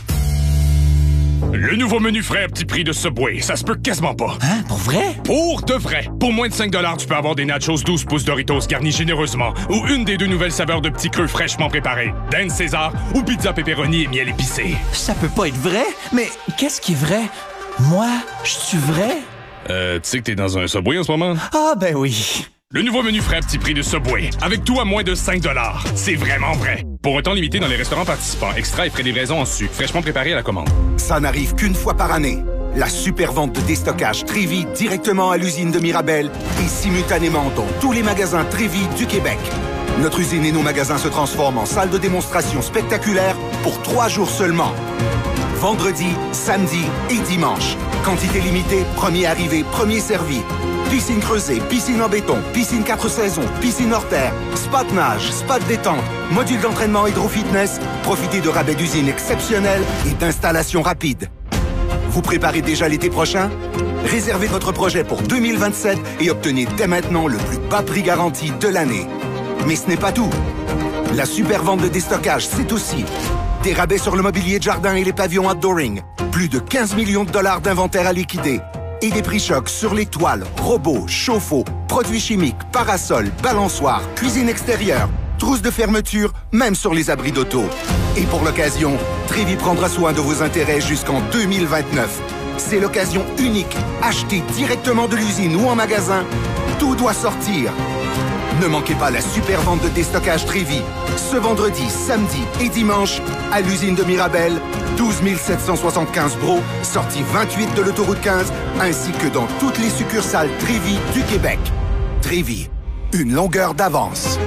Le nouveau menu frais à petit prix de Subway, ça se peut quasiment pas. Hein? Pour vrai? Pour de vrai. Pour moins de cinq dollars, tu peux avoir des nachos douze pouces Doritos garnis généreusement ou une des deux nouvelles saveurs de petits creux fraîchement préparés. Dance César ou pizza pepperoni et miel épicé. Ça peut pas être vrai? Mais qu'est-ce qui est vrai? Moi, je suis vrai? Euh, tu sais que t'es dans un Subway en ce moment? Ah, ben oui. Le nouveau menu frais à petit prix de Subway, avec tout à moins de cinq dollars. C'est vraiment vrai. Pour un temps limité dans les restaurants participants, extra et frais de livraison en sucre, fraîchement préparé à la commande. Ça n'arrive qu'une fois par année. La super vente de déstockage Trévi directement à l'usine de Mirabel et simultanément dans tous les magasins Trévi du Québec. Notre usine et nos magasins se transforment en salle de démonstration spectaculaire pour trois jours seulement. Vendredi, samedi et dimanche. Quantité limitée, premier arrivé, premier servi. Piscine creusée, piscine en béton, piscine quatre saisons, piscine hors terre, spa de nage, spa de détente, module d'entraînement hydro-fitness. Profitez de rabais d'usine exceptionnels et d'installations rapides. Vous préparez déjà l'été prochain? Réservez votre projet pour deux mille vingt-sept et obtenez dès maintenant le plus bas prix garanti de l'année. Mais ce n'est pas tout. La super vente de déstockage, c'est aussi des rabais sur le mobilier de jardin et les pavillons outdooring, plus de quinze millions de dollars d'inventaire à liquider et des prix chocs sur les toiles, robots, chauffe-eau, produits chimiques, parasols, balançoires, cuisine extérieure, trousses de fermeture, même sur les abris d'auto. Et pour l'occasion, Trévi prendra soin de vos intérêts jusqu'en deux mille vingt-neuf. C'est l'occasion unique. Achetez directement de l'usine ou en magasin. Tout doit sortir. Ne manquez pas la super vente de déstockage Trévi. Ce vendredi, samedi et dimanche, à l'usine de Mirabel, douze mille sept cent soixante-quinze Bro, sortie vingt-huit de l'autoroute quinze, ainsi que dans toutes les succursales Trévi du Québec. Trévi, une longueur d'avance.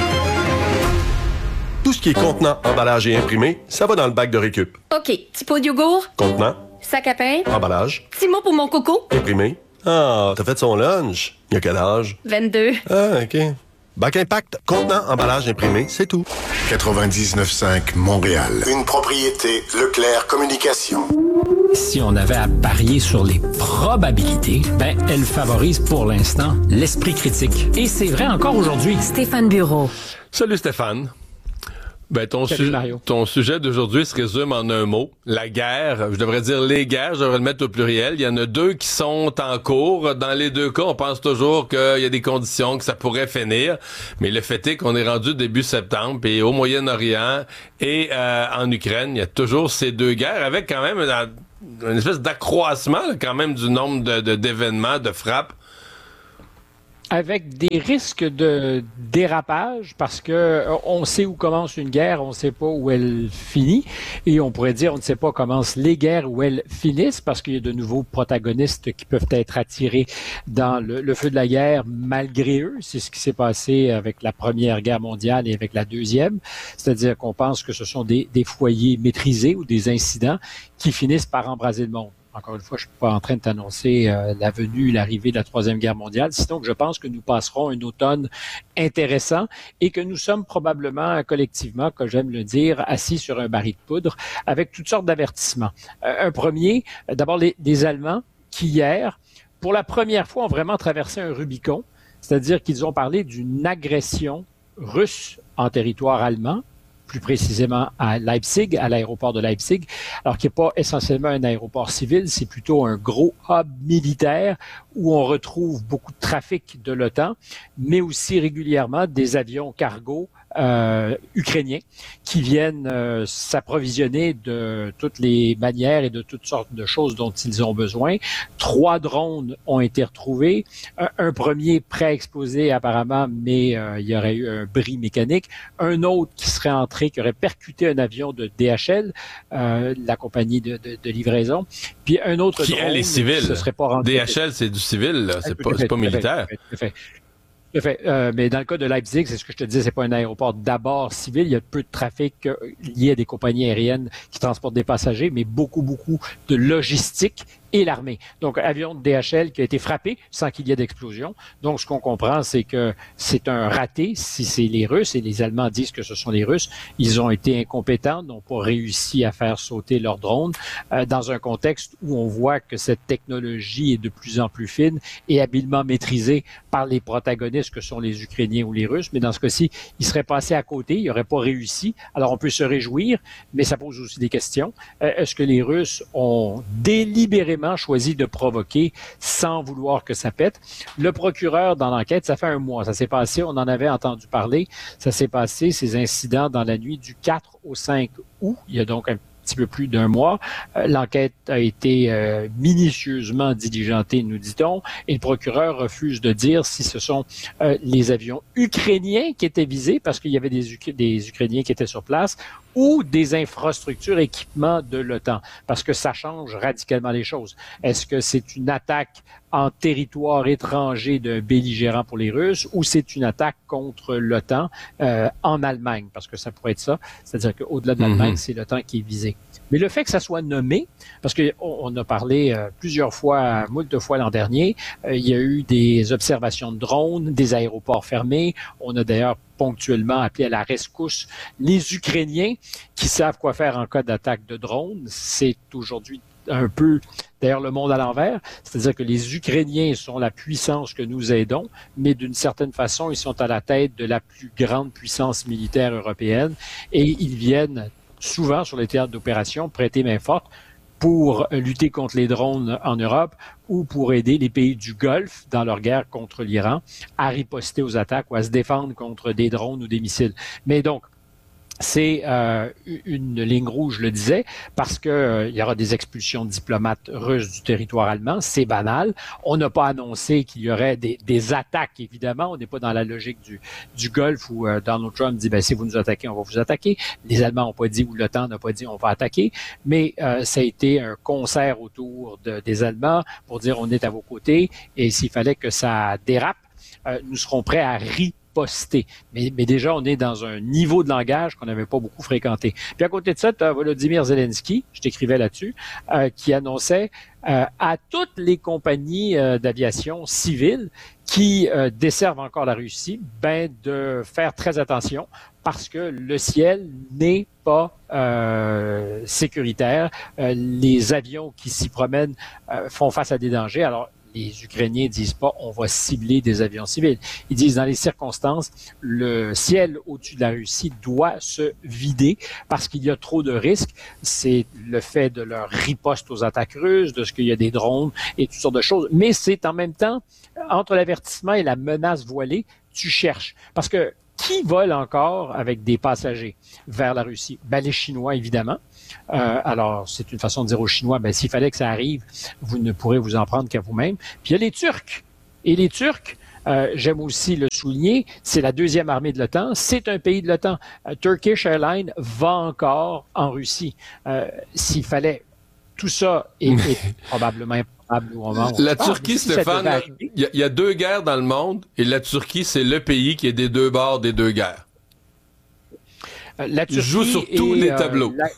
Tout ce qui est contenant, emballage et imprimé, ça va dans le bac de récup. OK. Petit pot de yogourt. Contenant, Sac à pain. emballage, Petit mot pour mon coco. imprimé, Ah, t'as fait son lunch. Il a quel âge? vingt-deux. Ah, OK. Bac Impact, contenant, emballage imprimé, c'est tout. quatre-vingt-dix-neuf cinq Montréal. Une propriété Leclerc Communication. Si on avait à parier sur les probabilités, ben, elle favorise pour l'instant l'esprit critique. Et c'est vrai encore aujourd'hui. Stéphane Bureau. Salut Stéphane. Ben, ton, Salut, su- Mario. ton sujet d'aujourd'hui se résume en un mot. La guerre. Je devrais dire les guerres, je devrais le mettre au pluriel. Il y en a deux qui sont en cours. Dans les deux cas, on pense toujours qu'il y a des conditions, que ça pourrait finir. Mais le fait est qu'on est rendu début septembre, et au Moyen-Orient et euh, en Ukraine, il y a toujours ces deux guerres, avec quand même une, une espèce d'accroissement là, quand même du nombre de, de, d'événements, de frappes. Avec des risques de dérapage, parce que euh, on sait où commence une guerre, on ne sait pas où elle finit, et on pourrait dire on ne sait pas commencent les guerres où elles finissent, parce qu'il y a de nouveaux protagonistes qui peuvent être attirés dans le, le feu de la guerre malgré eux. C'est ce qui s'est passé avec la Première Guerre mondiale et avec la Deuxième, c'est-à-dire qu'on pense que ce sont des, des foyers maîtrisés ou des incidents qui finissent par embraser le monde. Encore une fois, je ne suis pas en train de t'annoncer euh, la venue, l'arrivée de la Troisième Guerre mondiale. Sinon, je pense que nous passerons un automne intéressant et que nous sommes probablement collectivement, comme j'aime le dire, assis sur un baril de poudre avec toutes sortes d'avertissements. Euh, un premier, euh, d'abord les, les Allemands qui hier, pour la première fois, ont vraiment traversé un Rubicon, c'est-à-dire qu'ils ont parlé d'une agression russe en territoire allemand, plus précisément à Leipzig, à l'aéroport de Leipzig, alors qui n'est pas essentiellement un aéroport civil, c'est plutôt un gros hub militaire où on retrouve beaucoup de trafic de l'OTAN, mais aussi régulièrement des avions cargo euh, ukrainiens qui viennent euh, s'approvisionner de toutes les manières et de toutes sortes de choses dont ils ont besoin. Trois drones ont été retrouvés. Un, un premier prêt à exploser apparemment, mais euh, il y aurait eu un bris mécanique. Un autre qui serait entré, qui aurait percuté un avion de D H L, euh, la compagnie de, de, de livraison. Puis un autre Qui, drone elle, est civile. qui se serait pas rendu. D H L, c'est du civil, là. C'est pas, Tout à fait, c'est pas tout à fait, militaire. tout à fait. Tout à fait. Euh, mais dans le cas de Leipzig, c'est ce que je te disais, c'est pas un aéroport d'abord civil. Il y a peu de trafic euh, lié à des compagnies aériennes qui transportent des passagers, mais beaucoup, beaucoup de logistique et l'armée. Donc, avion de D H L qui a été frappé sans qu'il y ait d'explosion. Donc, ce qu'on comprend, c'est que c'est un raté si c'est les Russes, et les Allemands disent que ce sont les Russes. Ils ont été incompétents, n'ont pas réussi à faire sauter leur drone euh, dans un contexte où on voit que cette technologie est de plus en plus fine et habilement maîtrisée par les protagonistes que sont les Ukrainiens ou les Russes. Mais dans ce cas-ci, ils seraient passés à côté, ils n'auraient pas réussi. Alors, on peut se réjouir, mais ça pose aussi des questions. Euh, est-ce que les Russes ont délibérément choisi de provoquer sans vouloir que ça pète? Le procureur dans l'enquête, ça fait un mois, ça s'est passé, on en avait entendu parler, ça s'est passé, ces incidents dans la nuit du quatre au cinq août, il y a donc un petit peu plus d'un mois. Euh, l'enquête a été euh, minutieusement diligentée, nous dit-on, et le procureur refuse de dire si ce sont euh, les avions ukrainiens qui étaient visés, parce qu'il y avait des, Uk- des Ukrainiens qui étaient sur place, ou des infrastructures, équipements de l'OTAN, parce que ça change radicalement les choses. Est-ce que c'est une attaque en territoire étranger d'un belligérant pour les Russes, ou c'est une attaque contre l'OTAN euh, en Allemagne, parce que ça pourrait être ça, c'est-à-dire qu'au-delà de l'Allemagne, mm-hmm. c'est l'OTAN qui est visé. Mais le fait que ça soit nommé, parce qu'on on a parlé euh, plusieurs fois, moult fois l'an dernier, euh, il y a eu des observations de drones, des aéroports fermés. On a d'ailleurs ponctuellement appelé à la rescousse les Ukrainiens qui savent quoi faire en cas d'attaque de drones. C'est aujourd'hui un peu, d'ailleurs, le monde à l'envers. C'est-à-dire que les Ukrainiens sont la puissance que nous aidons, mais d'une certaine façon, ils sont à la tête de la plus grande puissance militaire européenne et ils viennent souvent sur les théâtres d'opération prêter main forte pour lutter contre les drones en Europe ou pour aider les pays du Golfe dans leur guerre contre l'Iran à riposter aux attaques ou à se défendre contre des drones ou des missiles. Mais donc, c'est euh, une ligne rouge, je le disais, parce que euh, il y aura des expulsions de diplomates russes du territoire allemand. C'est banal. On n'a pas annoncé qu'il y aurait des, des attaques, évidemment. On n'est pas dans la logique du, du Golfe où euh, Donald Trump dit, ben si vous nous attaquez, on va vous attaquer. Les Allemands n'ont pas dit, ou l'OTAN n'a pas dit, on va attaquer. Mais euh, ça a été un concert autour de, des Allemands pour dire, on est à vos côtés. Et s'il fallait que ça dérape, euh, nous serons prêts à riposter riposter. Mais, mais déjà, on est dans un niveau de langage qu'on n'avait pas beaucoup fréquenté. Puis à côté de ça, tu as Volodymyr Zelensky, je t'écrivais là-dessus, euh, qui annonçait euh, à toutes les compagnies euh, d'aviation civile qui euh, desservent encore la Russie, ben de faire très attention parce que le ciel n'est pas euh, sécuritaire. Euh, les avions qui s'y promènent euh, font face à des dangers. Alors, les Ukrainiens disent pas on va cibler des avions civils. Ils disent dans les circonstances, le ciel au-dessus de la Russie doit se vider parce qu'il y a trop de risques. C'est le fait de leur riposte aux attaques russes, de ce qu'il y a des drones et toutes sortes de choses. Mais c'est en même temps, entre l'avertissement et la menace voilée, tu cherches. Parce que qui vole encore avec des passagers vers la Russie? Ben, les Chinois, évidemment. Euh, alors, c'est une façon de dire aux Chinois, ben, s'il fallait que ça arrive, vous ne pourrez vous en prendre qu'à vous-même. Puis il y a les Turcs. Et les Turcs, euh, j'aime aussi le souligner, c'est la deuxième armée de l'OTAN, c'est un pays de l'OTAN. Euh, Turkish Airlines va encore en Russie. Euh, s'il fallait, tout ça est, est probablement improbable au moment où La on parle. Turquie, Si Stéphane, il y, y a deux guerres dans le monde et la Turquie, c'est le pays qui est des deux bords des deux guerres. La Turquie il joue sur tous est, les euh, tableaux. la...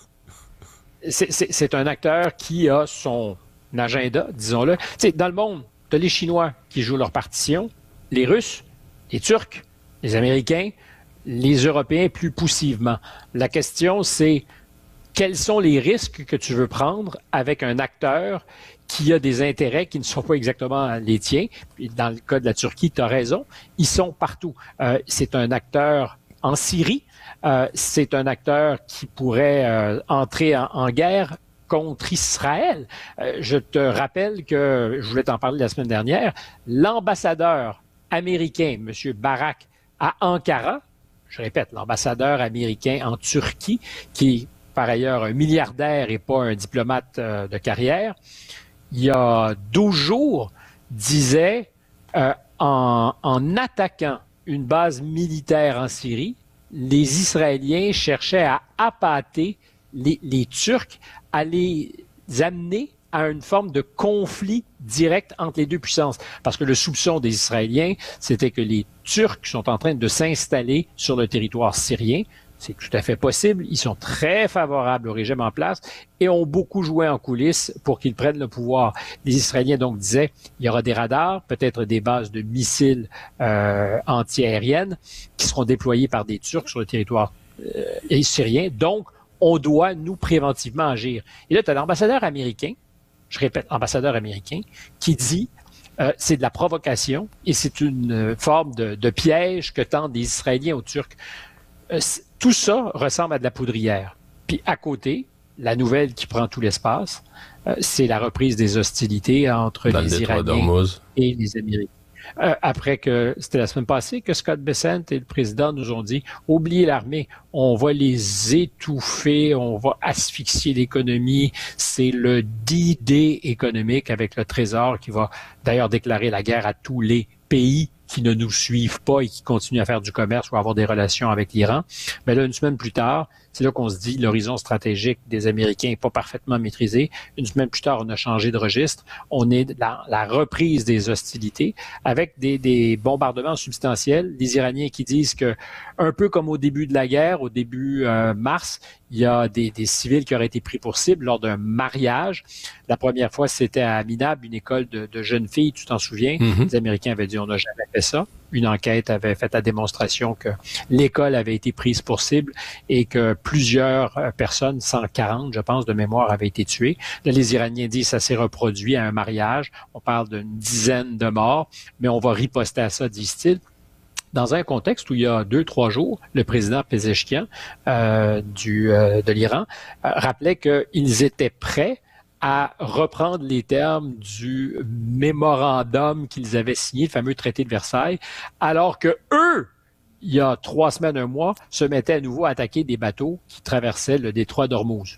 C'est, c'est, c'est un acteur qui a son agenda, disons-le. Tu sais, dans le monde, tu as les Chinois qui jouent leur partition, les Russes, les Turcs, les Américains, les Européens plus poussivement. La question, c'est quels sont les risques que tu veux prendre avec un acteur qui a des intérêts qui ne sont pas exactement les tiens. Dans le cas de la Turquie, tu as raison, ils sont partout. Euh, c'est un acteur en Syrie, euh, c'est un acteur qui pourrait euh, entrer en, en guerre contre Israël. Euh, je te rappelle que, je voulais t'en parler la semaine dernière, l'ambassadeur américain, M. Barak, à Ankara, je répète, l'ambassadeur américain en Turquie, qui est par ailleurs un milliardaire et pas un diplomate euh, de carrière, il y a douze jours, disait euh, en, en attaquant une base militaire en Syrie, les Israéliens cherchaient à appâter les, les Turcs, à les amener à une forme de conflit direct entre les deux puissances. Parce que le soupçon des Israéliens, c'était que les Turcs sont en train de s'installer sur le territoire syrien. C'est tout à fait possible. Ils sont très favorables au régime en place et ont beaucoup joué en coulisses pour qu'ils prennent le pouvoir. Les Israéliens donc disaient, il y aura des radars, peut-être des bases de missiles euh, antiaériennes qui seront déployées par des Turcs sur le territoire euh, syrien. Donc, on doit, nous, préventivement agir. Et là, tu as l'ambassadeur américain, je répète, ambassadeur américain, qui dit euh, c'est de la provocation et c'est une forme de, de piège que tentent des Israéliens aux Turcs. Euh, tout ça ressemble à de la poudrière. Puis à côté, la nouvelle qui prend tout l'espace, euh, c'est la reprise des hostilités entre Dans les Iraniens et les Américains. Euh, après que, c'était la semaine passée, que Scott Bessent et le président nous ont dit, oubliez l'armée, on va les étouffer, on va asphyxier l'économie, c'est le D-Day économique avec le Trésor qui va d'ailleurs déclarer la guerre à tous les pays qui ne nous suivent pas et qui continuent à faire du commerce ou à avoir des relations avec l'Iran. Mais là, une semaine plus tard, c'est là qu'on se dit l'horizon stratégique des Américains n'est pas parfaitement maîtrisé. Une semaine plus tard, on a changé de registre. On est la, la reprise des hostilités avec des, des bombardements substantiels. Les Iraniens qui disent que, un peu comme au début de la guerre, au début euh, mars, il y a des, des civils qui auraient été pris pour cible lors d'un mariage. La première fois, c'était à Aminab, une école de, de jeunes filles, tu t'en souviens? Mm-hmm. Les Américains avaient dit, on n'a jamais fait ça. Une enquête avait fait la démonstration que l'école avait été prise pour cible et que plusieurs personnes, cent quarante, je pense, de mémoire, avaient été tuées. Là, les Iraniens disent que ça s'est reproduit à un mariage. On parle d'une dizaine de morts, mais on va riposter à ça, disent-ils. Dans un contexte où il y a deux, trois jours, le président Pezeshkian euh, du, euh, de l'Iran euh, rappelait qu'ils étaient prêts à reprendre les termes du mémorandum qu'ils avaient signé, le fameux traité de Versailles, alors que eux, il y a trois semaines, un mois, se mettaient à nouveau à attaquer des bateaux qui traversaient le détroit d'Ormuz.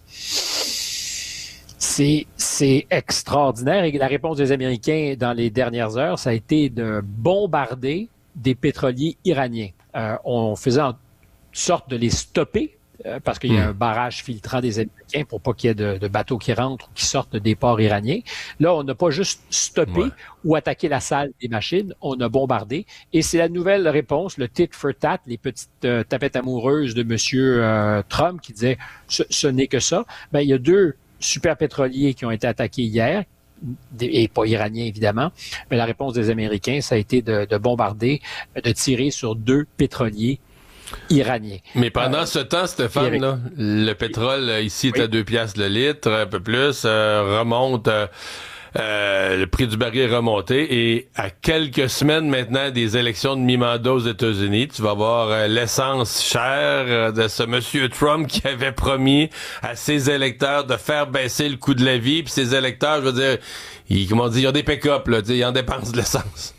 C'est, c'est extraordinaire. Et la réponse des Américains dans les dernières heures, ça a été de bombarder des pétroliers iraniens. Euh, on faisait en sorte de les stopper euh, parce qu'il y a Mm. un barrage filtrant des Américains pour pas qu'il y ait de, de bateaux qui rentrent ou qui sortent des ports iraniens. Là, on n'a pas juste stoppé Ouais. ou attaqué la salle des machines, on a bombardé. Et c'est la nouvelle réponse, le tit for tat, les petites euh, tapettes amoureuses de Monsieur euh, Trump qui disait ce, ce n'est que ça. Ben, il y a deux super pétroliers qui ont été attaqués hier, et pas iraniens évidemment, mais la réponse des Américains, ça a été de, de bombarder, de tirer sur deux pétroliers iraniens. Mais pendant euh, ce temps, Stéphane, avec... là, le pétrole euh, ici est oui. à deux piastres le litre, un peu plus, euh, remonte... Euh, Euh, le prix du baril est remonté et à quelques semaines maintenant des élections de mi-mandat aux États-Unis, tu vas voir euh, l'essence chère euh, de ce monsieur Trump qui avait promis à ses électeurs de faire baisser le coût de la vie, puis ses électeurs, je veux dire, ils, comment dire, ils ont des pick-up, là, ils en dépensent de l'essence.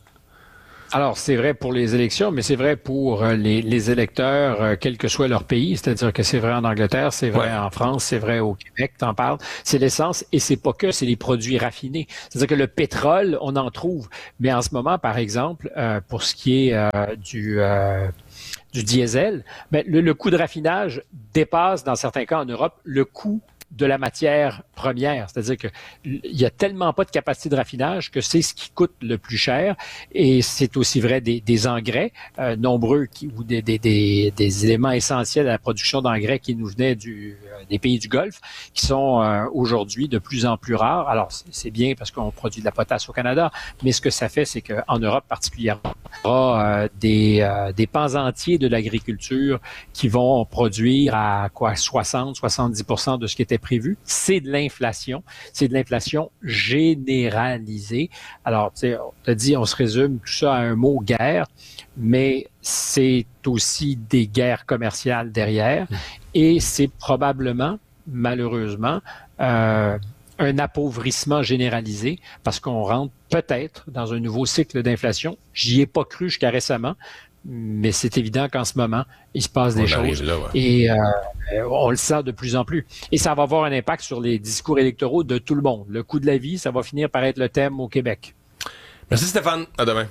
Alors, c'est vrai pour les élections, mais c'est vrai pour euh, les, les électeurs, euh, quel que soit leur pays. C'est-à-dire que c'est vrai en Angleterre, c'est vrai ouais. en France, c'est vrai au Québec, t'en parles. C'est l'essence et c'est pas que, c'est les produits raffinés. C'est-à-dire que le pétrole, on en trouve. Mais en ce moment, par exemple, euh, pour ce qui est euh, du... Euh, du diesel, ben, le, le coût de raffinage dépasse, dans certains cas en Europe, le coût de la matière première. C'est-à-dire que il y a tellement pas de capacité de raffinage que c'est ce qui coûte le plus cher. Et c'est aussi vrai des, des engrais euh, nombreux qui, ou des, des, des, des éléments essentiels à la production d'engrais qui nous venaient du, euh, des pays du Golfe, qui sont euh, aujourd'hui de plus en plus rares. Alors, c'est, c'est bien parce qu'on produit de la potasse au Canada, mais ce que ça fait, c'est qu'en Europe particulièrement, il y aura euh, des, euh, des pans entiers de l'agriculture qui vont produire à quoi soixante à soixante-dix pour cent de ce qui était prévu. C'est de l'inflation. C'est de l'inflation généralisée. Alors, tu sais, on t'a dit, on se résume tout ça à un mot guerre, mais c'est aussi des guerres commerciales derrière et c'est probablement, malheureusement, euh, un appauvrissement généralisé parce qu'on rentre peut-être dans un nouveau cycle d'inflation. J'y ai pas cru jusqu'à récemment, mais c'est évident qu'en ce moment, il se passe des on choses là, ouais. et euh, on le sent de plus en plus. Et ça va avoir un impact sur les discours électoraux de tout le monde. Le coût de la vie, ça va finir par être le thème au Québec. Merci Stéphane. À demain.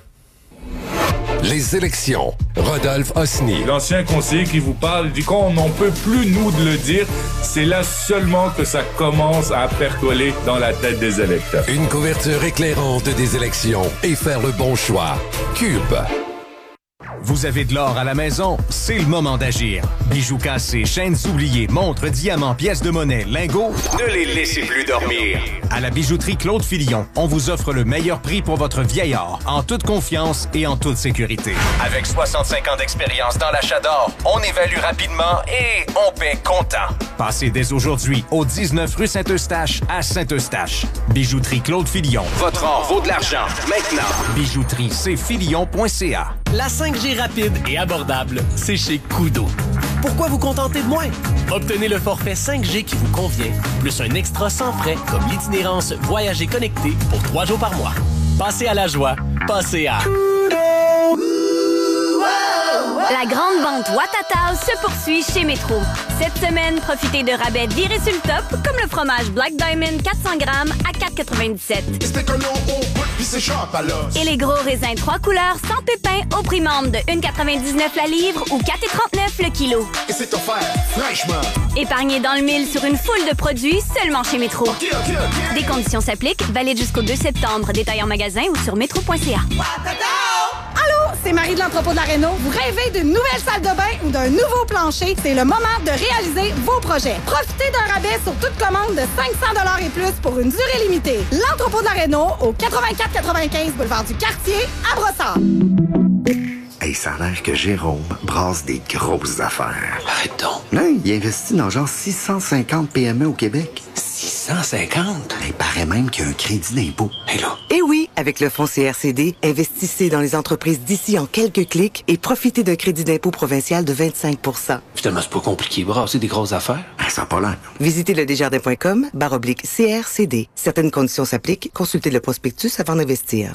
Les élections. Rodolphe Osny. L'ancien conseiller qui vous parle dit qu'on n'en peut plus, nous, de le dire. C'est là seulement que ça commence à percoler dans la tête des électeurs. Une couverture éclairante des élections et faire le bon choix. Cube. Vous avez de l'or à la maison? C'est le moment d'agir. Bijoux cassés, chaînes oubliées, montres, diamants, pièces de monnaie, lingots, ne les laissez plus dormir. À la bijouterie Claude Filion, on vous offre le meilleur prix pour votre vieil or, en toute confiance et en toute sécurité. Avec soixante-cinq ans d'expérience dans l'achat d'or, on évalue rapidement et on paie comptant. Passez dès aujourd'hui au dix-neuf rue Saint-Eustache à Saint-Eustache. Bijouterie Claude Filion. Votre or vaut de l'argent. Maintenant. Bijouterie c filion point c a. La cinq G rapide et abordable, c'est chez Koodo. Pourquoi vous contenter de moins? Obtenez le forfait cinq G qui vous convient, plus un extra sans frais comme l'itinérance Voyager connecté pour trois jours par mois. Passez à la joie, passez à... La grande vente Watatao se poursuit chez Métro. Cette semaine, profitez de rabais virés sur le top, comme le fromage Black Diamond quatre cents grammes à quatre quatre-vingt-dix-sept. Et les gros raisins trois couleurs sans pépins au prix membre de un virgule quatre-vingt-dix-neuf la livre ou quatre virgule trente-neuf le kilo. Et c'est offert fraîchement. Épargnez dans le mille sur une foule de produits seulement chez Métro. Okay, okay, okay. Des conditions s'appliquent, valide jusqu'au deux septembre. Détail en magasin ou sur métro point c a. Allô, c'est Marie de l'entrepôt de la Réno. Vous rêvez d'une nouvelle salle de bain ou d'un nouveau plancher? C'est le moment de réaliser vos projets. Profitez d'un rabais sur toute commande de cinq cents dollars et plus pour une durée limitée. L'entrepôt de la Réno au quatre-vingt-quatre quatre-vingt-quinze boulevard du Quartier à Brossard. Hey, ça a l'air que Jérôme brasse des grosses affaires. Arrête donc. Là, il investit dans genre six cent cinquante P M E au Québec. six cent cinquante? Il paraît même qu'il y a un crédit d'impôt. Hé là. Eh oui, avec le fonds C R C D, investissez dans les entreprises d'ici en quelques clics et profitez d'un crédit d'impôt provincial de vingt-cinq pour cent. Finalement, c'est pas compliqué. Brasser des grosses affaires. Ah, ça n'a pas l'air. Visitez le desjardins point com barre oblique C R C D. Certaines conditions s'appliquent. Consultez le prospectus avant d'investir.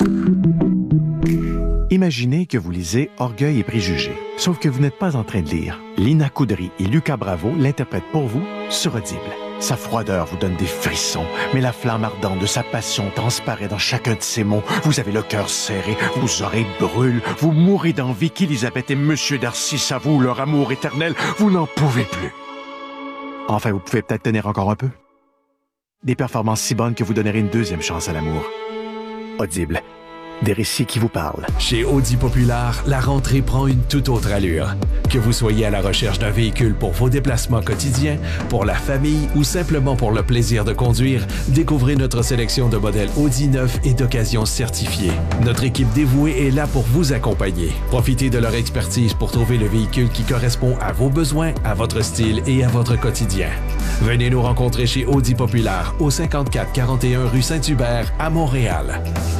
Imaginez que vous lisez Orgueil et préjugés, sauf que vous n'êtes pas en train de lire. Lina Coudry et Lucas Bravo l'interprètent pour vous sur Audible. Sa froideur vous donne des frissons, mais la flamme ardente de sa passion transparaît dans chacun de ses mots. Vous avez le cœur serré, vos oreilles brûlent, vous mourrez d'envie qu'Élisabeth et Monsieur Darcy s'avouent leur amour éternel. Vous n'en pouvez plus. Enfin, vous pouvez peut-être tenir encore un peu. Des performances si bonnes que vous donnerez une deuxième chance à l'amour. Audible. Des récits qui vous parlent. Chez Audi Populaire, la rentrée prend une toute autre allure. Que vous soyez à la recherche d'un véhicule pour vos déplacements quotidiens, pour la famille ou simplement pour le plaisir de conduire, découvrez notre sélection de modèles Audi neufs et d'occasion certifiés. Notre équipe dévouée est là pour vous accompagner. Profitez de leur expertise pour trouver le véhicule qui correspond à vos besoins, à votre style et à votre quotidien. Venez nous rencontrer chez Audi Populaire au cinquante-quatre quarante et un rue Saint-Hubert à Montréal.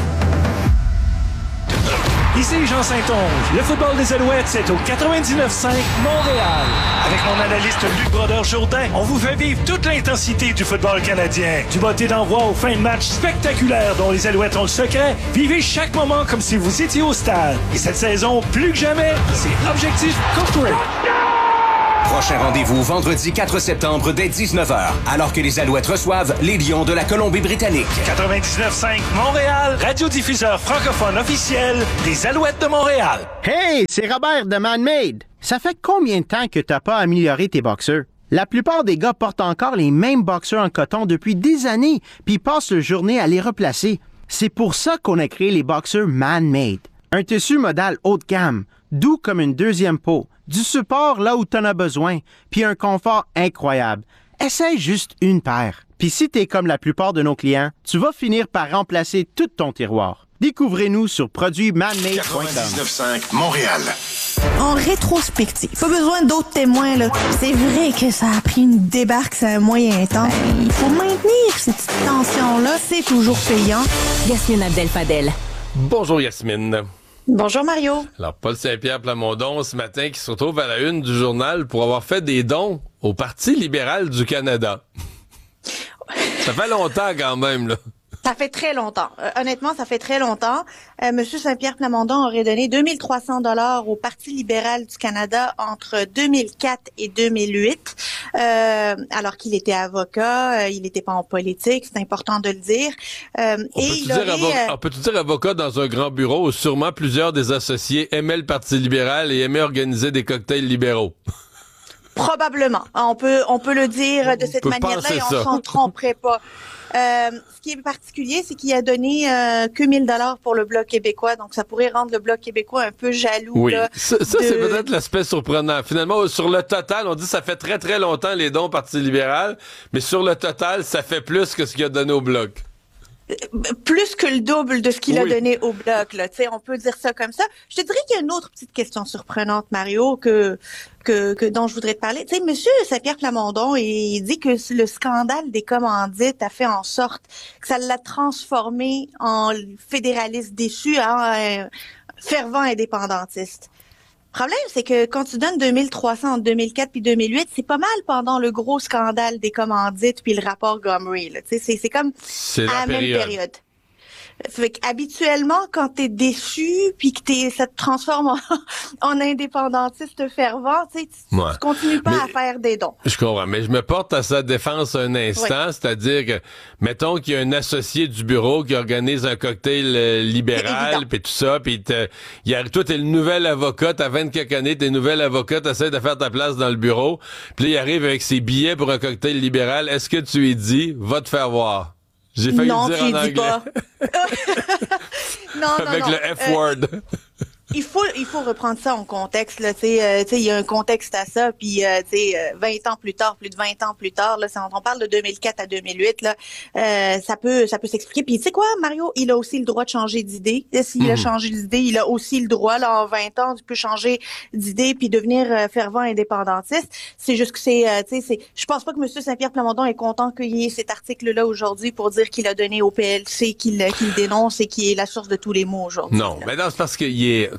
Ici Jean Saint-Onge. Le football des Alouettes, c'est au quatre-vingt-dix-neuf cinq Montréal. Avec mon analyste Luc Brodeur-Jourdain, on vous fait vivre toute l'intensité du football canadien. Du botté d'envoi aux fins de match spectaculaires dont les Alouettes ont le secret, vivez chaque moment comme si vous étiez au stade. Et cette saison, plus que jamais, c'est Objectif Coupe. Prochain rendez-vous vendredi quatre septembre dès dix-neuf heures, alors que les Alouettes reçoivent les Lions de la Colombie-Britannique. quatre-vingt-dix-neuf cinq Montréal, radiodiffuseur francophone officiel des Alouettes de Montréal. Hey, c'est Robert de Man-Made. Ça fait combien de temps que t'as pas amélioré tes boxeurs? La plupart des gars portent encore les mêmes boxeurs en coton depuis des années, puis passent leur journée à les replacer. C'est pour ça qu'on a créé les boxeurs Man-Made. Un tissu modal haut de gamme, doux comme une deuxième peau, du support là où t'en as besoin, puis un confort incroyable. Essaye juste une paire. Puis si t'es comme la plupart de nos clients, tu vas finir par remplacer tout ton tiroir. Découvrez-nous sur produits manmade point com. quatre-vingt-dix-neuf cinq Montréal. En rétrospective, pas besoin d'autres témoins, là. C'est vrai que ça a pris une débarque, c'est un moyen temps. Ben, il faut maintenir cette petite tension-là, c'est toujours payant. Yasmine Abdel-Fadel. Bonjour Yasmine. Bonjour Mario. Alors, Paul Saint-Pierre Plamondon, ce matin, qui se retrouve à la une du journal pour avoir fait des dons au Parti libéral du Canada. Ça fait longtemps quand même, là. Ça fait très longtemps. Euh, honnêtement, ça fait très longtemps. Euh, Monsieur Saint-Pierre Plamondon aurait donné deux mille trois cents dollars au Parti libéral du Canada entre deux mille quatre et deux mille huit, euh, alors qu'il était avocat, euh, il n'était pas en politique, c'est important de le dire. Euh, on et peut-tu il dire aurait, avo- euh, on peut-tu dire avocat dans un grand bureau où sûrement plusieurs des associés aimaient le Parti libéral et aimaient organiser des cocktails libéraux? Probablement. On peut, on peut le dire de cette manière-là et on ça. s'en tromperait pas. Euh, ce qui est particulier, c'est qu'il a donné euh, que mille dollars pour le Bloc québécois, donc ça pourrait rendre le Bloc québécois un peu jaloux. Oui, là, ça, ça de... c'est peut-être l'aspect surprenant. Finalement, sur le total, on dit que ça fait très très longtemps les dons au Parti libéral, mais sur le total, ça fait plus que ce qu'il a donné au Bloc. Plus que le double de ce qu'il oui. a donné au Bloc, là. Tu sais, on peut dire ça comme ça. Je te dirais qu'il y a une autre petite question surprenante, Mario, que que, que dont je voudrais te parler. Tu sais, Monsieur Saint-Pierre Plamondon, il dit que le scandale des commandites a fait en sorte que ça l'a transformé en fédéraliste déçu, en un fervent indépendantiste. Le problème, c'est que quand tu donnes deux mille trois cents en deux mille quatre puis deux mille huit, c'est pas mal pendant le gros scandale des commandites puis le rapport Gomery. Là. Tu sais, c'est, c'est comme c'est à la, la même période. Fait qu'habituellement, quand t'es déçu puis que t'es, ça te transforme en, en indépendantiste fervent, tu sais, tu, ouais. tu continues pas mais, à faire des dons. Je comprends, mais je me porte à sa défense un instant, oui. c'est-à-dire que, mettons qu'il y a un associé du bureau qui organise un cocktail euh, libéral, puis tout ça, puis toi, t'es le nouvel avocat, t'as vingt quelques années, t'es nouvel avocat, t'essaies de faire ta place dans le bureau, puis là, il arrive avec ses billets pour un cocktail libéral, est-ce que tu lui dis, va te faire voir? J'ai failli non, le dire en anglais. Pas. non, non, Avec non. le F-word. Euh, il faut, il faut reprendre ça en contexte. Là, tu sais, euh, il y a un contexte à ça. Puis, euh, tu sais, euh, vingt ans plus tard, plus de vingt ans plus tard, là, on parle de deux mille quatre à deux mille huit. Là, euh, ça peut, ça peut s'expliquer. Puis, tu sais quoi, Mario, il a aussi le droit de changer d'idée. S'il mm-hmm. a changé d'idée, il a aussi le droit, là, en vingt ans, il peut changer d'idée puis devenir euh, fervent indépendantiste. C'est juste que c'est, euh, tu sais, c'est. Je pense pas que M. Saint-Pierre Plamondon est content qu'il y ait cet article-là aujourd'hui pour dire qu'il a donné au P L C, qu'il, qu'il dénonce et qui est la source de tous les maux aujourd'hui. Non, mais non, c'est parce qu'il est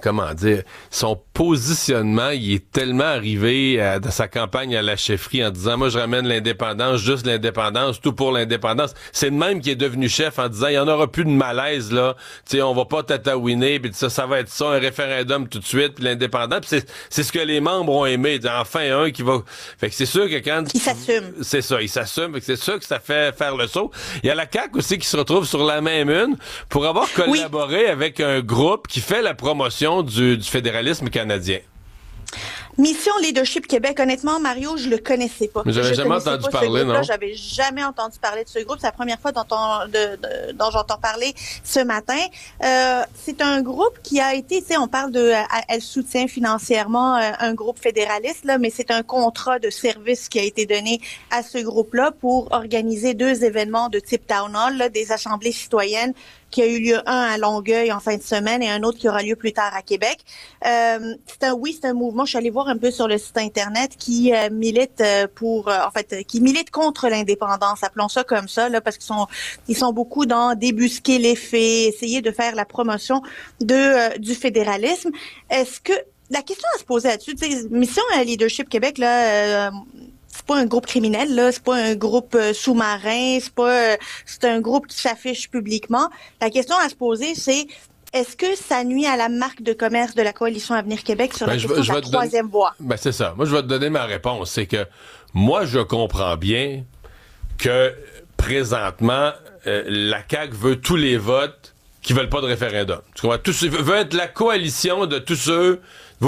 comment dire, son positionnement, il est tellement arrivé à, dans sa campagne à la chefferie en disant, moi, je ramène l'indépendance, juste l'indépendance, tout pour l'indépendance. C'est le même qui est devenu chef en disant, il y en aura plus de malaise, là. Tu sais, on va pas tatouiner, puis ça, ça va être ça, un référendum tout de suite, puis l'indépendance. Puis c'est, c'est ce que les membres ont aimé. Enfin, un qui va... Fait que c'est sûr que quand... Il s'assume. C'est ça, il s'assume. Fait que c'est sûr que ça fait faire le saut. Il y a la C A Q aussi qui se retrouve sur la même une pour avoir collaboré oui. avec un groupe qui fait la promotion du, du fédéralisme canadien. Mission Leadership Québec, honnêtement, Mario, je le connaissais pas. Mais j'avais je jamais entendu parler, non? J'avais jamais entendu parler de ce groupe. C'est la première fois dont, on, de, de, dont j'entends parler ce matin. Euh, c'est un groupe qui a été, tu sais, on parle de, elle soutient financièrement euh, un groupe fédéraliste, là, mais c'est un contrat de service qui a été donné à ce groupe-là pour organiser deux événements de type Town Hall, là, des assemblées citoyennes, qui a eu lieu un à Longueuil en fin de semaine et un autre qui aura lieu plus tard à Québec. Euh, c'est un, oui, c'est un mouvement. Je suis allée voir un peu sur le site internet qui euh, milite pour, euh, en fait, euh, qui milite contre l'indépendance. Appelons ça comme ça, là, parce qu'ils sont, ils sont beaucoup dans débusquer les faits, essayer de faire la promotion de euh, du fédéralisme. Est-ce que la question à se poser là-dessus, tu sais, Mission Leadership Québec, là. Euh, c'est pas un groupe criminel, là, c'est pas un groupe euh, sous-marin, c'est pas euh, c'est un groupe qui s'affiche publiquement. La question à se poser, c'est est-ce que ça nuit à la marque de commerce de la Coalition Avenir Québec sur ben, la question de la troisième voie? Ben c'est ça. Moi, je vais te donner ma réponse. C'est que moi, je comprends bien que présentement, euh, la C A Q veut tous les votes qui veulent pas de référendum. Tu comprends? Tous, veut être la coalition de tous ceux